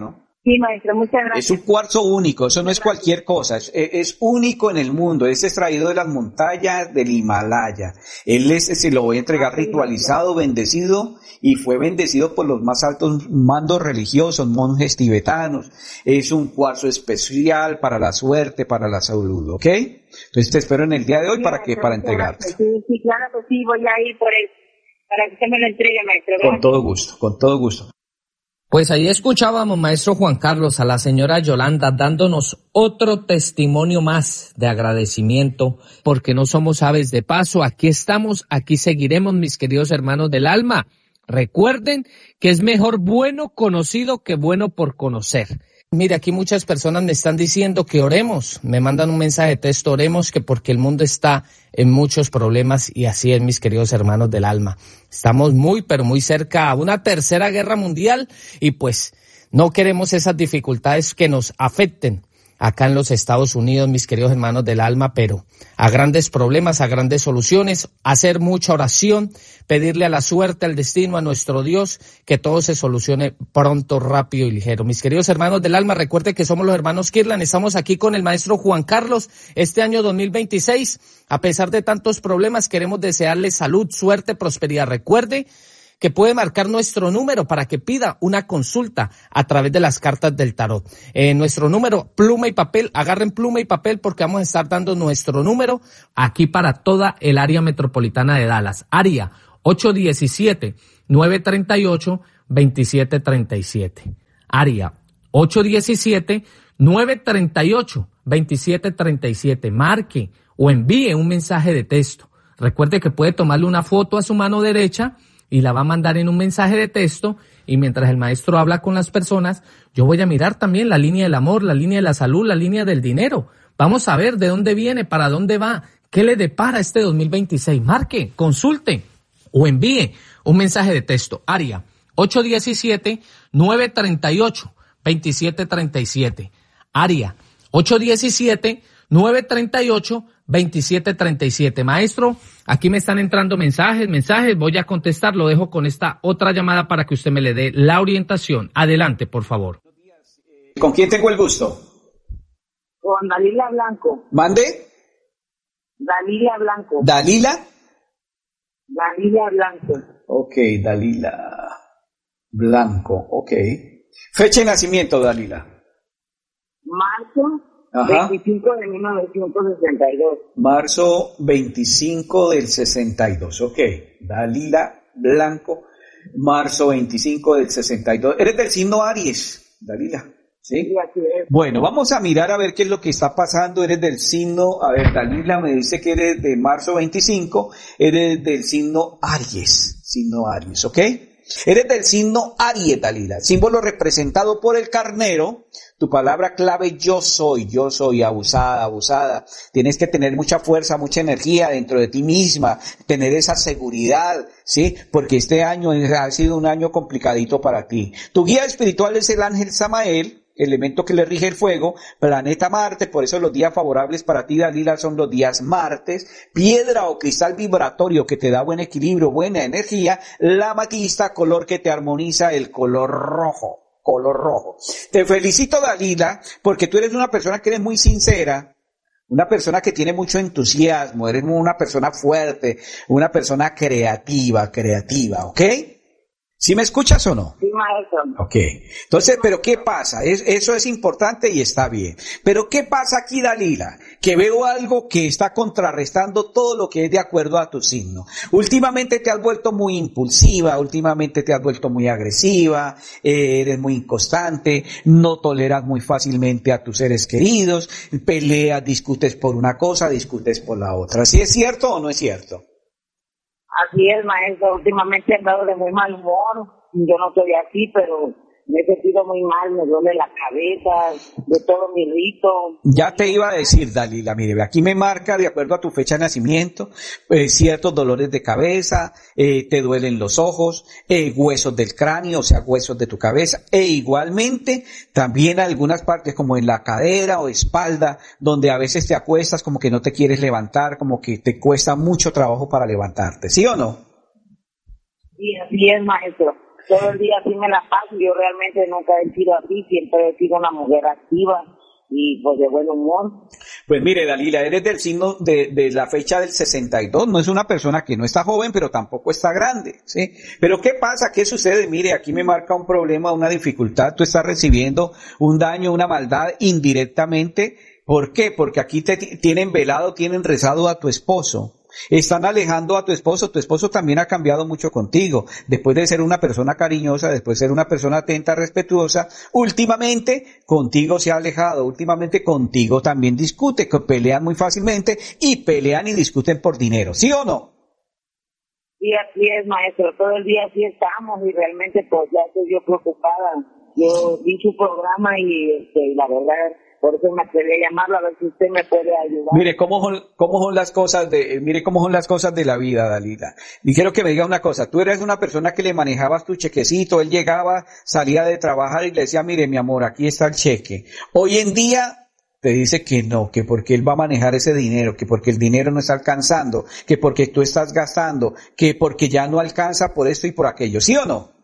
Sí, maestro, muchas gracias. Es un cuarzo único, eso no es cualquier cosa, es, es único en el mundo, es extraído de las montañas del Himalaya. Él es, se lo voy a entregar ritualizado, bendecido, y fue bendecido por los más altos mandos religiosos, monjes tibetanos. Es un cuarzo especial para la suerte, para la salud, ¿ok? Entonces te espero en el día de hoy para que para entregarte. Sí, sí, claro que sí, voy a ir por él, para que usted me lo entregue, maestro. Gracias. Con todo gusto, con todo gusto. Pues ahí escuchábamos, maestro Juan Carlos, a la señora Yolanda dándonos otro testimonio más de agradecimiento, porque no somos aves de paso. Aquí estamos, aquí seguiremos, mis queridos hermanos del alma. Recuerden que es mejor bueno conocido que bueno por conocer. Mire, aquí muchas personas me están diciendo que oremos, me mandan un mensaje de texto, oremos, que porque el mundo está en muchos problemas, y así es, mis queridos hermanos del alma. Estamos muy, pero muy cerca a una tercera guerra mundial, y pues no queremos esas dificultades que nos afecten acá en los Estados Unidos, mis queridos hermanos del alma, pero a grandes problemas, a grandes soluciones, hacer mucha oración, pedirle a la suerte, al destino, a nuestro Dios, que todo se solucione pronto, rápido y ligero. Mis queridos hermanos del alma, recuerden que somos los hermanos Kirlan, estamos aquí con el maestro Juan Carlos. Este año dos mil veintiséis, a pesar de tantos problemas, queremos desearle salud, suerte, prosperidad. Recuerde que puede marcar nuestro número para que pida una consulta a través de las cartas del tarot. Eh, nuestro número, pluma y papel, agarren pluma y papel porque vamos a estar dando nuestro número aquí para toda el área metropolitana de Dallas. Área ocho uno siete, nueve tres ocho, dos siete tres siete. Área ocho uno siete, nueve tres ocho, dos siete tres siete. Marque o envíe un mensaje de texto. Recuerde que puede tomarle una foto a su mano derecha y la va a mandar en un mensaje de texto, y mientras el maestro habla con las personas, yo voy a mirar también la línea del amor, la línea de la salud, la línea del dinero. Vamos a ver de dónde viene, para dónde va, qué le depara este dos mil veintiséis. Marque, consulte o envíe un mensaje de texto. Área ocho uno siete, nueve tres ocho, dos siete tres siete. Área ocho uno siete, nueve tres ocho, dos siete tres siete. Maestro, aquí me están entrando mensajes, mensajes, voy a contestar, lo dejo con esta otra llamada para que usted me le dé la orientación. Adelante, por favor. ¿Con quién tengo el gusto? Con Dalila Blanco. ¿Mande? Dalila Blanco. ¿Dalila? Dalila Blanco. Ok, Dalila Blanco, ok. Fecha de nacimiento, Dalila. Marzo Ajá. veinticinco de mil novecientos sesenta y dos. Marzo veinticinco del sesenta y dos, ok. Dalila Blanco, marzo veinticinco del sesenta y dos. Eres del signo Aries, Dalila, ¿sí? Sí, así es. Bueno, vamos a mirar a ver qué es lo que está pasando. Eres del signo, a ver, Dalila me dice que eres de marzo veinticinco, eres del signo Aries, signo Aries, ¿ok? Eres del signo Aries, Dalila, símbolo representado por el carnero. Tu palabra clave, yo soy, yo soy, abusada, abusada. Tienes que tener mucha fuerza, mucha energía dentro de ti misma, tener esa seguridad, ¿sí? Porque este año ha sido un año complicadito para ti. Tu guía espiritual es el ángel Samael, elemento que le rige el fuego, planeta Marte, por eso los días favorables para ti, Dalila, son los días martes. Piedra o cristal vibratorio que te da buen equilibrio, buena energía. La amatista, color que te armoniza, el color rojo. Color rojo. Te felicito, Dalila, porque tú eres una persona que eres muy sincera, una persona que tiene mucho entusiasmo, eres una persona fuerte, una persona creativa, creativa, ¿ok? ¿Sí me escuchas o no? Sí, maestro. Ok. Entonces, ¿pero qué pasa? Es, eso es importante y está bien. Pero ¿qué pasa aquí, Dalila? Que veo algo que está contrarrestando todo lo que es de acuerdo a tu signo. Últimamente te has vuelto muy impulsiva, últimamente te has vuelto muy agresiva, eh, eres muy inconstante, no toleras muy fácilmente a tus seres queridos, peleas, discutes por una cosa, discutes por la otra. ¿Sí es cierto o no es cierto? Así es, maestro. Últimamente he andado de muy mal humor. Yo no soy así, pero me he sentido muy mal, me duele la cabeza, de todo mi rito. Ya te iba a decir, Dalila, mire, aquí me marca, de acuerdo a tu fecha de nacimiento, eh, ciertos dolores de cabeza, eh, te duelen los ojos, eh, huesos del cráneo, o sea, huesos de tu cabeza, e igualmente también algunas partes como en la cadera o espalda, donde a veces te acuestas como que no te quieres levantar, como que te cuesta mucho trabajo para levantarte, ¿sí o no? Sí, así es, maestro. todo el día así me la paso. Yo realmente nunca he sido así, siempre he sido una mujer activa y pues de buen humor. Pues mire, Dalila, eres del signo de, de la fecha del sesenta y dos, no es una persona que no está joven, pero tampoco está grande, ¿sí? Pero ¿qué pasa? ¿Qué sucede? Mire, aquí me marca un problema, una dificultad, tú estás recibiendo un daño, una maldad indirectamente. ¿Por qué? Porque aquí te tienen velado, tienen rezado a tu esposo. Están alejando a tu esposo, tu esposo también ha cambiado mucho contigo, después de ser una persona cariñosa, después de ser una persona atenta, respetuosa, últimamente contigo se ha alejado, últimamente contigo también discute, que pelean muy fácilmente y pelean y discuten por dinero, ¿sí o no? Sí, así es, maestro, todo el día así estamos y realmente pues ya estoy yo preocupada. Yo vi su programa y este, la verdad... Por eso me atreví a llamarlo a ver si usted me puede ayudar. Mire cómo son, cómo son las cosas de, mire cómo son las cosas de la vida, Dalila. Y quiero que me diga una cosa, tú eres una persona que le manejabas tu chequecito, él llegaba, salía de trabajar y le decía, mire mi amor, aquí está el cheque. Hoy en día te dice que no, que porque él va a manejar ese dinero, que porque el dinero no está alcanzando, que porque tú estás gastando, que porque ya no alcanza por esto y por aquello, ¿sí o no?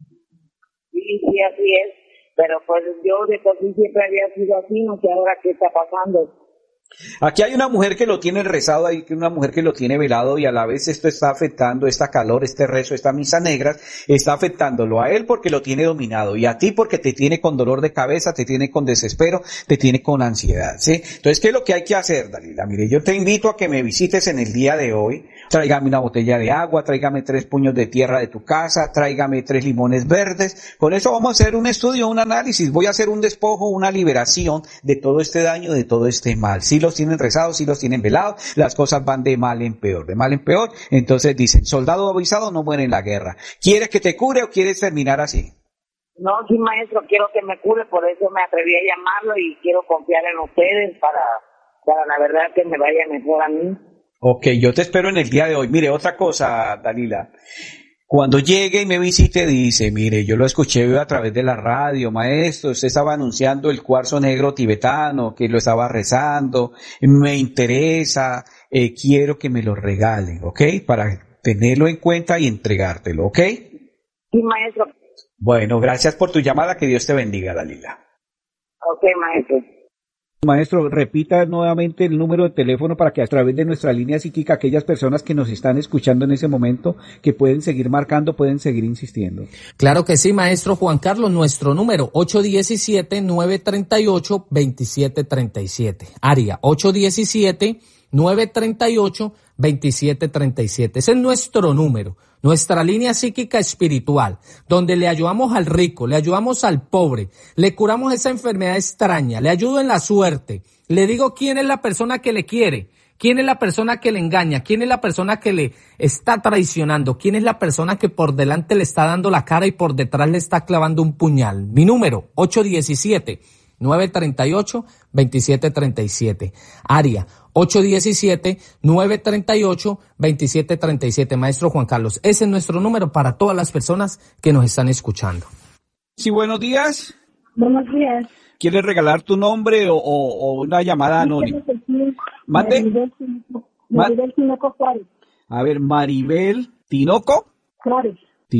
Sí, sí, así es. Pero pues yo de por sí siempre había sido así, no sé ahora qué está pasando. Aquí hay una mujer que lo tiene rezado, hay una mujer que lo tiene velado y a la vez esto está afectando, esta calor, este rezo, esta misa negra, está afectándolo a él porque lo tiene dominado y a ti porque te tiene con dolor de cabeza, te tiene con desespero, te tiene con ansiedad, ¿sí? Entonces, ¿qué es lo que hay que hacer, Dalila? Mire, yo te invito a que me visites en el día de hoy. Tráigame una botella de agua, tráigame tres puños de tierra de tu casa, tráigame tres limones verdes. Con eso vamos a hacer un estudio, un análisis. Voy a hacer un despojo, una liberación de todo este daño, de todo este mal. Si los tienen rezados, si los tienen velados, las cosas van de mal en peor, de mal en peor. Entonces dicen, soldado avisado no muere en la guerra. ¿Quieres que te cure o quieres terminar así? No, sí, maestro, quiero que me cure, por eso me atreví a llamarlo y quiero confiar en ustedes para, para la verdad que me vaya mejor a mí. Ok, yo te espero en el día de hoy. Mire, otra cosa, Dalila. Cuando llegue y me visite, dice, mire, yo lo escuché a través de la radio, maestro, usted estaba anunciando el cuarzo negro tibetano, que lo estaba rezando, me interesa, eh, quiero que me lo regalen, ¿ok? Para tenerlo en cuenta y entregártelo, ¿ok? Sí, maestro. Bueno, gracias por tu llamada, que Dios te bendiga, Dalila. Ok, maestro. Maestro, repita nuevamente el número de teléfono para que a través de nuestra línea psíquica aquellas personas que nos están escuchando en ese momento, que pueden seguir marcando, pueden seguir insistiendo. Claro que sí, maestro Juan Carlos, nuestro número ocho uno siete, nueve tres ocho, dos siete tres siete, área ocho uno siete, nueve tres ocho, dos siete tres siete. Ese es nuestro número, nuestra línea psíquica espiritual, donde le ayudamos al rico, le ayudamos al pobre, le curamos esa enfermedad extraña, le ayudo en la suerte, le digo quién es la persona que le quiere, quién es la persona que le engaña, quién es la persona que le está traicionando, quién es la persona que por delante le está dando la cara y por detrás le está clavando un puñal. Mi número, ocho uno siete, nueve tres ocho, dos siete tres siete, área ocho uno siete, nueve tres ocho, dos siete tres siete. Maestro Juan Carlos, ese es nuestro número para todas las personas que nos están escuchando. Sí, buenos días. Buenos días. ¿Quieres regalar tu nombre o, o, o una llamada anónima? ¿Mande? Maribel, Maribel Tinoco Juárez. A ver, Maribel Tinoco. Juárez.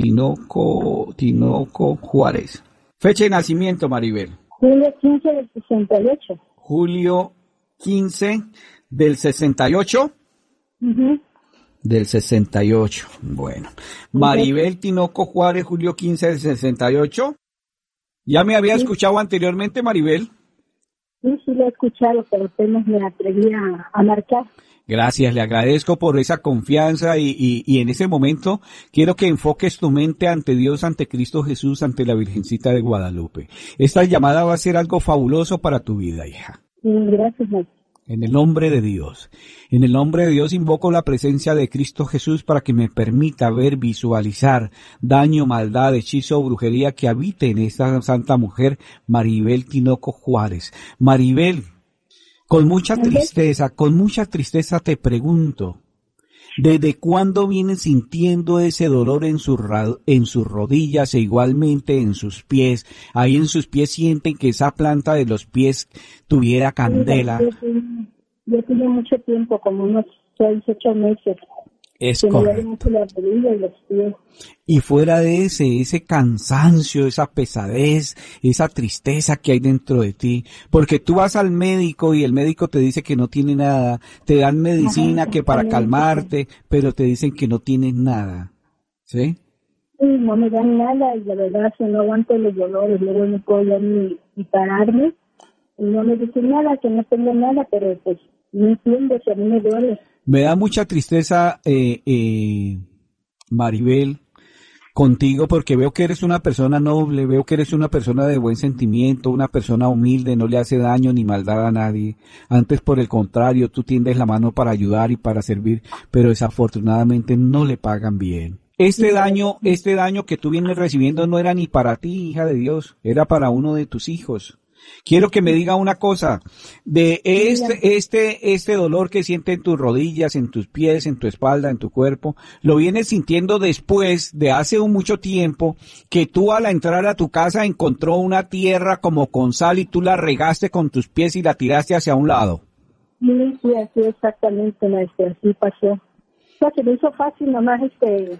Tinoco, Tinoco Juárez. Fecha de nacimiento, Maribel. Julio quince del sesenta y ocho. Julio quince del sesenta y ocho. Uh-huh. Del sesenta y ocho. Bueno. Maribel Tinoco Juárez, Julio quince del sesenta y ocho. ¿Ya me había sí. escuchado anteriormente, Maribel? Sí, sí lo he escuchado, pero apenas me atreví a, a marcar. Gracias, le agradezco por esa confianza y, y, y en ese momento quiero que enfoques tu mente ante Dios, ante Cristo Jesús, ante la Virgencita de Guadalupe. Esta llamada va a ser algo fabuloso para tu vida, hija. Sí, gracias, maestro. En el nombre de Dios. En el nombre de Dios invoco la presencia de Cristo Jesús para que me permita ver, visualizar daño, maldad, hechizo o brujería que habite en esta santa mujer, Maribel Tinoco Juárez. Maribel, con mucha tristeza, con mucha tristeza te pregunto, ¿desde cuándo vienen sintiendo ese dolor en, su, en sus rodillas e igualmente en sus pies? Ahí en sus pies sienten que esa planta de los pies tuviera candela. Yo tenía mucho tiempo, como unos seis, ocho meses. Es que correcto. me duele mucho la rodilla y los pies. Y fuera de ese, ese cansancio, esa pesadez, esa tristeza que hay dentro de ti, porque tú vas al médico y el médico te dice que no tiene nada, te dan medicina Ajá, que para exactamente. calmarte, pero te dicen que no tienes nada, ¿sí? Sí, no me dan nada y la verdad que no aguanto los dolores, luego no puedo ya ni, ni pararme. Y no me dicen nada, que no tengo nada, pero pues no entiendo si a mí me duele. Me da mucha tristeza, eh, eh, Maribel, contigo, porque veo que eres una persona noble, veo que eres una persona de buen sentimiento, una persona humilde, no le hace daño ni maldad a nadie. Antes, por el contrario, tú tiendes la mano para ayudar y para servir, pero desafortunadamente no le pagan bien. Este daño, este daño que tú vienes recibiendo no era ni para ti, hija de Dios, era para uno de tus hijos. Quiero que me diga una cosa, de este, este, este dolor que sientes en tus rodillas, en tus pies, en tu espalda, en tu cuerpo, lo vienes sintiendo después de hace un mucho tiempo que tú al entrar a tu casa encontró una tierra como con sal y tú la regaste con tus pies y la tiraste hacia un lado. Sí, sí, así exactamente, maestro, así pasó. O sea, se me hizo fácil nomás este,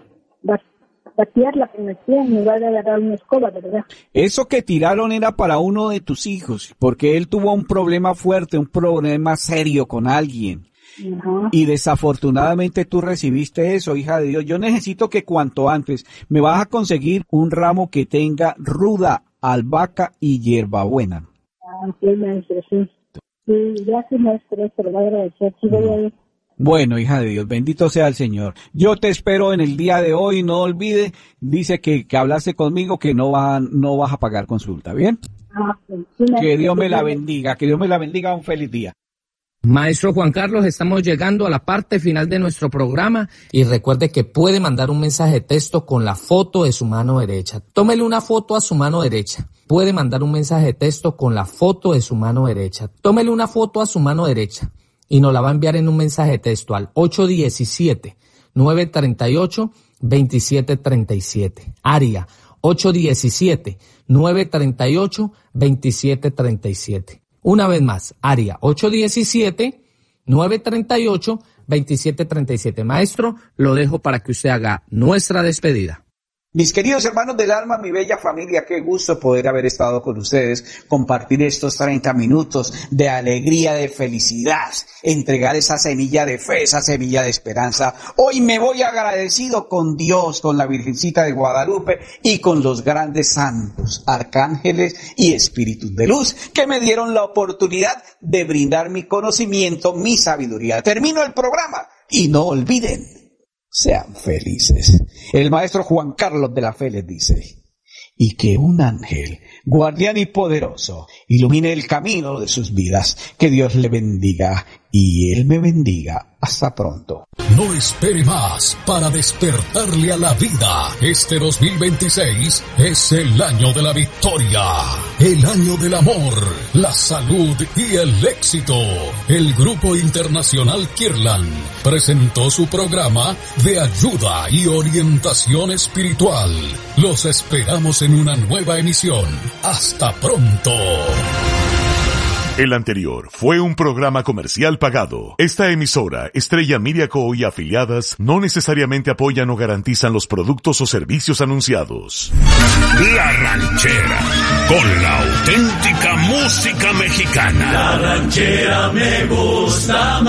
batearla con el pie en lugar de agarrar una escoba, ¿verdad? Eso que tiraron era para uno de tus hijos, porque él tuvo un problema fuerte, un problema serio con alguien. Ajá. Y desafortunadamente tú recibiste eso, hija de Dios. Yo necesito que cuanto antes me vas a conseguir un ramo que tenga ruda, albahaca y hierbabuena. Ah, ok, maestro, sí. Sí, gracias, maestro, se lo voy a agradecer. Sí, voy a ir. Bueno, hija de Dios, bendito sea el Señor. Yo te espero en el día de hoy, no olvide, dice que, que hablaste conmigo, que no, va, no vas a pagar consulta, ¿bien? Ah, sí, maestro, Que Dios me la sí, bendiga, que Dios me la bendiga, un feliz día. Maestro Juan Carlos, estamos llegando a la parte final de nuestro programa y recuerde que puede mandar un mensaje de texto con la foto de su mano derecha. Tómele una foto a su mano derecha. Puede mandar un mensaje de texto con la foto de su mano derecha. Tómele una foto a su mano derecha y nos la va a enviar en un mensaje de texto al ocho uno siete, nueve tres ocho, dos siete tres siete. Área ocho uno siete, nueve tres ocho, dos siete tres siete. Una vez más, área ocho uno siete, nueve tres ocho, dos siete tres siete. Maestro, lo dejo para que usted haga nuestra despedida. Mis queridos hermanos del alma, mi bella familia, qué gusto poder haber estado con ustedes, compartir estos treinta minutos de alegría, de felicidad, entregar esa semilla de fe, esa semilla de esperanza. Hoy me voy agradecido con Dios, con la Virgencita de Guadalupe y con los grandes santos, arcángeles y espíritus de luz que me dieron la oportunidad de brindar mi conocimiento, mi sabiduría. Termino el programa y no olviden, sean felices. El maestro Juan Carlos de la Fe les dice, y que un ángel, guardián y poderoso, ilumine el camino de sus vidas. Que Dios le bendiga y Él me bendiga. Hasta pronto. No espere más para despertarle a la vida. Este dos mil veintiséis es el año de la victoria, el año del amor, la salud y el éxito. El Grupo Internacional Kirlan presentó su programa de ayuda y orientación espiritual. Los esperamos en una nueva emisión. Hasta pronto. El anterior fue un programa comercial pagado. Esta emisora, Estrella Miriaco y afiliadas, no necesariamente apoyan o garantizan los productos o servicios anunciados. La Ranchera, con la auténtica música mexicana. La ranchera me gusta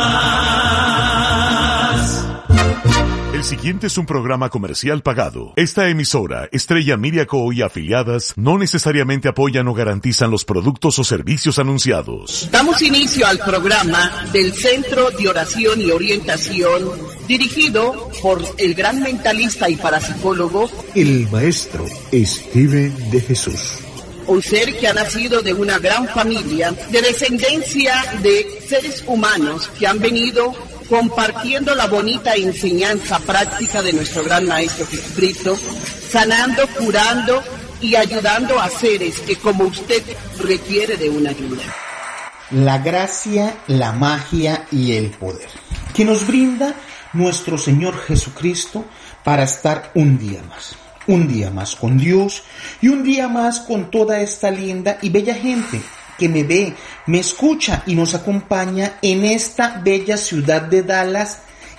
más. El siguiente es un programa comercial pagado. Esta emisora, Estrella Miriaco y afiliadas, no necesariamente apoyan o garantizan los productos o servicios anunciados. Damos inicio al programa del Centro de Oración y Orientación, dirigido por el gran mentalista y parapsicólogo, el maestro Steven de Jesús. Un ser que ha nacido de una gran familia, de descendencia de seres humanos que han venido compartiendo la bonita enseñanza práctica de nuestro gran Maestro Jesucristo, sanando, curando y ayudando a seres que como usted requiere de una ayuda. La gracia, la magia y el poder que nos brinda nuestro Señor Jesucristo para estar un día más. Un día más con Dios y un día más con toda esta linda y bella gente que me ve, me escucha y nos acompaña en esta bella ciudad de Dallas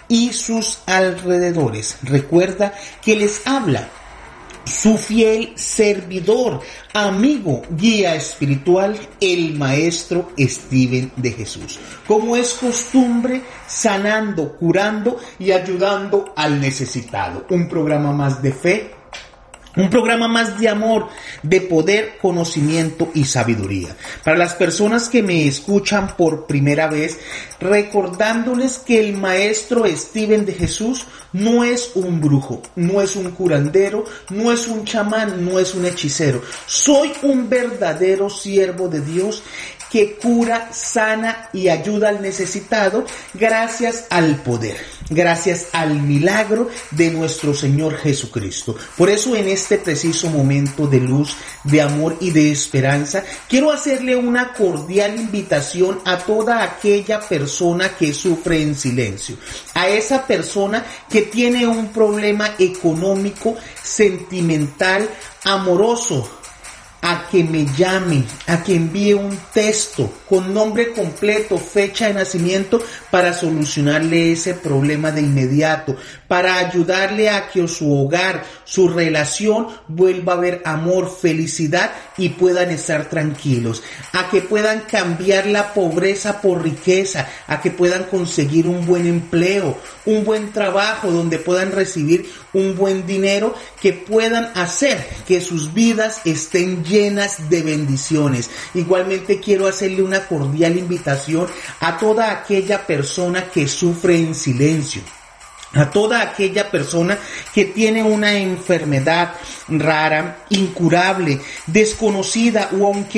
y sus alrededores. Recuerda que les habla su fiel servidor, amigo, guía espiritual, el maestro Steven de Jesús. Como es costumbre, sanando, curando y ayudando al necesitado. Un programa más de fe, un programa más de amor, de poder, conocimiento y sabiduría. Para las personas que me escuchan por primera vez, recordándoles que el maestro Steven de Jesús no es un brujo, no es un curandero, no es un chamán, no es un hechicero. Soy un verdadero siervo de Dios que cura, sana y ayuda al necesitado gracias al poder, gracias al milagro de nuestro Señor Jesucristo. Por eso en este preciso momento de luz, de amor y de esperanza, quiero hacerle una cordial invitación a toda aquella persona que sufre en silencio, a esa persona que tiene un problema económico, sentimental, amoroso, a que me llame, a que envíe un texto con nombre completo, fecha de nacimiento, para solucionarle ese problema de inmediato, para ayudarle a que su hogar, su relación vuelva a haber amor, felicidad y puedan estar tranquilos, a que puedan cambiar la pobreza por riqueza, a que puedan conseguir un buen empleo, un buen trabajo donde puedan recibir un buen dinero, que puedan hacer que sus vidas estén llenas de bendiciones. Igualmente quiero hacerle una cordial invitación a toda aquella persona que sufre en silencio, a toda aquella persona que tiene una enfermedad rara, incurable, desconocida, o aunque